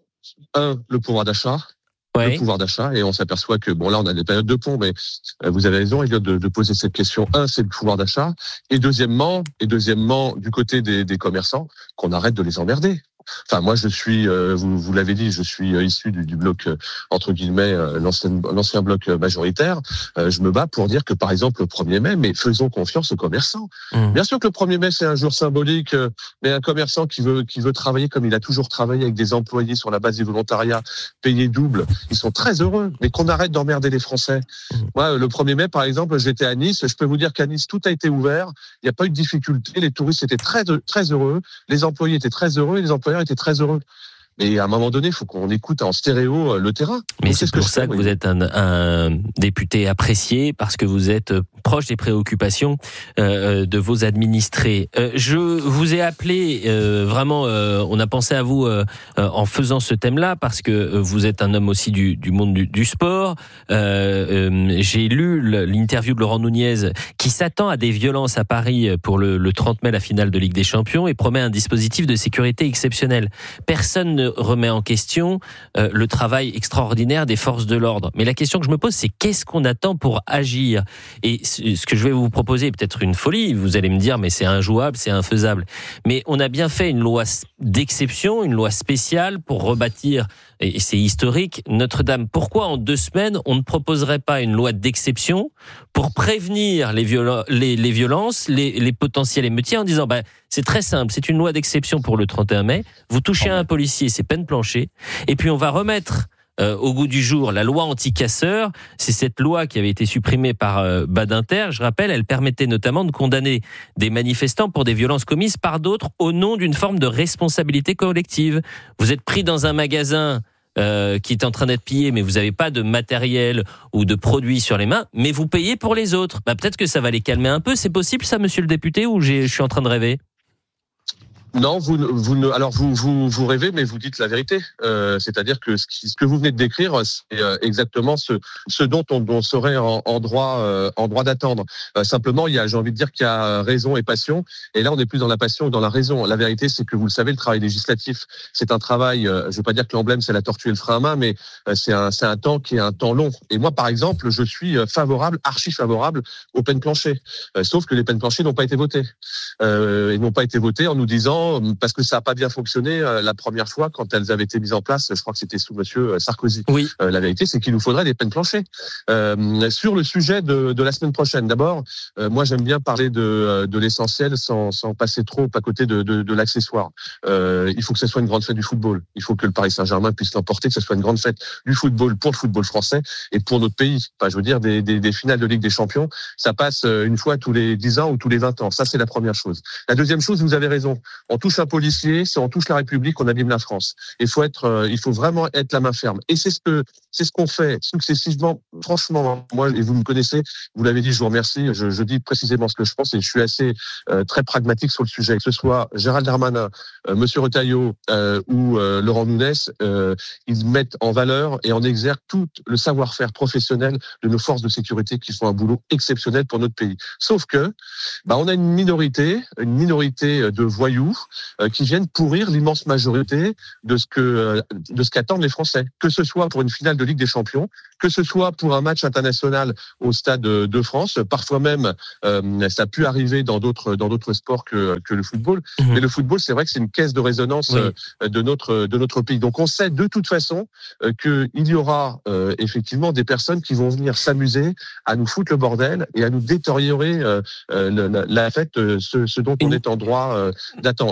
Un, le pouvoir d'achat. Ouais. Le pouvoir d'achat, et on s'aperçoit que, bon là on a des périodes de pont, mais euh, vous avez raison Elliot de, de poser cette question. Un, c'est le pouvoir d'achat, et deuxièmement, et deuxièmement du côté des, des commerçants, qu'on arrête de les emmerder. Enfin, moi, je suis, euh, vous, vous l'avez dit, je suis euh, issu du, du bloc euh, entre guillemets euh, l'ancien, l'ancien bloc euh, majoritaire. Euh, je me bats pour dire que, par exemple, le premier mai, mais faisons confiance aux commerçants. Mmh. Bien sûr que le premier mai c'est un jour symbolique, euh, mais un commerçant qui veut qui veut travailler comme il a toujours travaillé avec des employés sur la base du volontariat, payés double, ils sont très heureux. Mais qu'on arrête d'emmerder les Français. Mmh. Moi, le premier mai, par exemple, j'étais à Nice. Je peux vous dire qu'à Nice, tout a été ouvert. Il n'y a pas eu de difficulté. Les touristes étaient très très heureux. Les employés étaient très heureux. Et les employeurs étaient très heureux. Mais à un moment donné, il faut qu'on écoute en stéréo le terrain. Mais c'est pour ça que vous êtes un, un député apprécié, parce que vous êtes proche des préoccupations euh, de vos administrés. Euh, je vous ai appelé, euh, vraiment, euh, on a pensé à vous euh, en faisant ce thème-là, parce que vous êtes un homme aussi du, du monde du, du sport. Euh, euh, j'ai lu l'interview de Laurent Nunez, qui s'attend à des violences à Paris pour le, le trente mai, la finale de Ligue des Champions, et promet un dispositif de sécurité exceptionnel. Personne ne remet en question euh, le travail extraordinaire des forces de l'ordre. Mais la question que je me pose, c'est qu'est-ce qu'on attend pour agir? Et ce que je vais vous proposer est peut-être une folie. Vous allez me dire, mais c'est injouable, c'est infaisable. Mais on a bien fait une loi d'exception, une loi spéciale pour rebâtir, et c'est historique, Notre-Dame. Pourquoi en deux semaines, on ne proposerait pas une loi d'exception pour prévenir les, violen- les, les violences, les, les potentiels émeutiers en disant, bah, c'est très simple, c'est une loi d'exception pour le trente et un mai, vous touchez à un policier, c'est peine planchée, et puis on va remettre Euh, au goût du jour, la loi anti-casseurs, c'est cette loi qui avait été supprimée par euh, Badinter. Je rappelle, elle permettait notamment de condamner des manifestants pour des violences commises par d'autres au nom d'une forme de responsabilité collective. Vous êtes pris dans un magasin euh, qui est en train d'être pillé, mais vous n'avez pas de matériel ou de produits sur les mains, mais vous payez pour les autres. Bah, peut-être que ça va les calmer un peu. C'est possible ça, monsieur le député, ou j'ai, je suis en train de rêver ? Non, vous, vous ne, alors vous, vous, vous rêvez, mais vous dites la vérité. Euh, c'est-à-dire que ce, qui, ce que vous venez de décrire, c'est euh, exactement ce, ce dont on, on serait en, en droit, euh, en droit d'attendre. Euh, simplement, il y a, j'ai envie de dire qu'il y a raison et passion. Et là, on n'est plus dans la passion ou dans la raison. La vérité, c'est que vous le savez, le travail législatif, c'est un travail. Euh, je ne veux pas dire que l'emblème c'est la tortue et le frein à main, mais euh, c'est un, c'est un temps qui est un temps long. Et moi, par exemple, je suis favorable, archi favorable aux peines planchées. Euh, sauf que les peines planchées n'ont pas été votées. Euh, et n'ont pas été votées en nous disant, parce que ça n'a pas bien fonctionné euh, la première fois quand elles avaient été mises en place, je crois que c'était sous monsieur Sarkozy. Oui. Euh, la vérité, c'est qu'il nous faudrait des peines planchées. Euh, sur le sujet de, de la semaine prochaine, d'abord, euh, moi j'aime bien parler de, de l'essentiel sans, sans passer trop à côté de, de, de l'accessoire. Euh, il faut que ce soit une grande fête du football. Il faut que le Paris Saint-Germain puisse l'emporter, que ce soit une grande fête du football pour le football français et pour notre pays. Enfin, je veux dire, des, des, des finales de Ligue des Champions, ça passe une fois tous les dix ans ou tous les vingt ans. Ça, c'est la première chose. La deuxième chose, vous avez raison. On touche un policier, si on touche la République, on abîme la France. Il faut être, euh, il faut vraiment être la main ferme. Et c'est ce que, c'est ce qu'on fait successivement. Franchement, moi, et vous me connaissez, vous l'avez dit, je vous remercie. Je, je dis précisément ce que je pense et je suis assez euh, très pragmatique sur le sujet. Que ce soit Gérald Darmanin, euh, Monsieur Retailleau euh, ou euh, Laurent Nunez, euh, ils mettent en valeur et en exergue tout le savoir-faire professionnel de nos forces de sécurité qui font un boulot exceptionnel pour notre pays. Sauf que, bah, on a une minorité, une minorité de voyous euh, qui viennent pourrir l'immense majorité de ce que euh, de ce qu'attendent les Français. Que ce soit pour une finale de Ligue des Champions, que ce soit pour un match international au Stade de France, parfois même euh, ça a pu arriver dans d'autres dans d'autres sports que que le football. Mmh. Mais le football, c'est vrai que c'est une caisse de résonance oui. euh, de notre de notre pays. Donc on sait de toute façon euh, que il y aura euh, effectivement des personnes qui vont venir s'amuser à nous foutre le bordel et à nous détériorer euh, euh, la, la fête, euh, ce, ce dont on est en droit euh, d'attendre.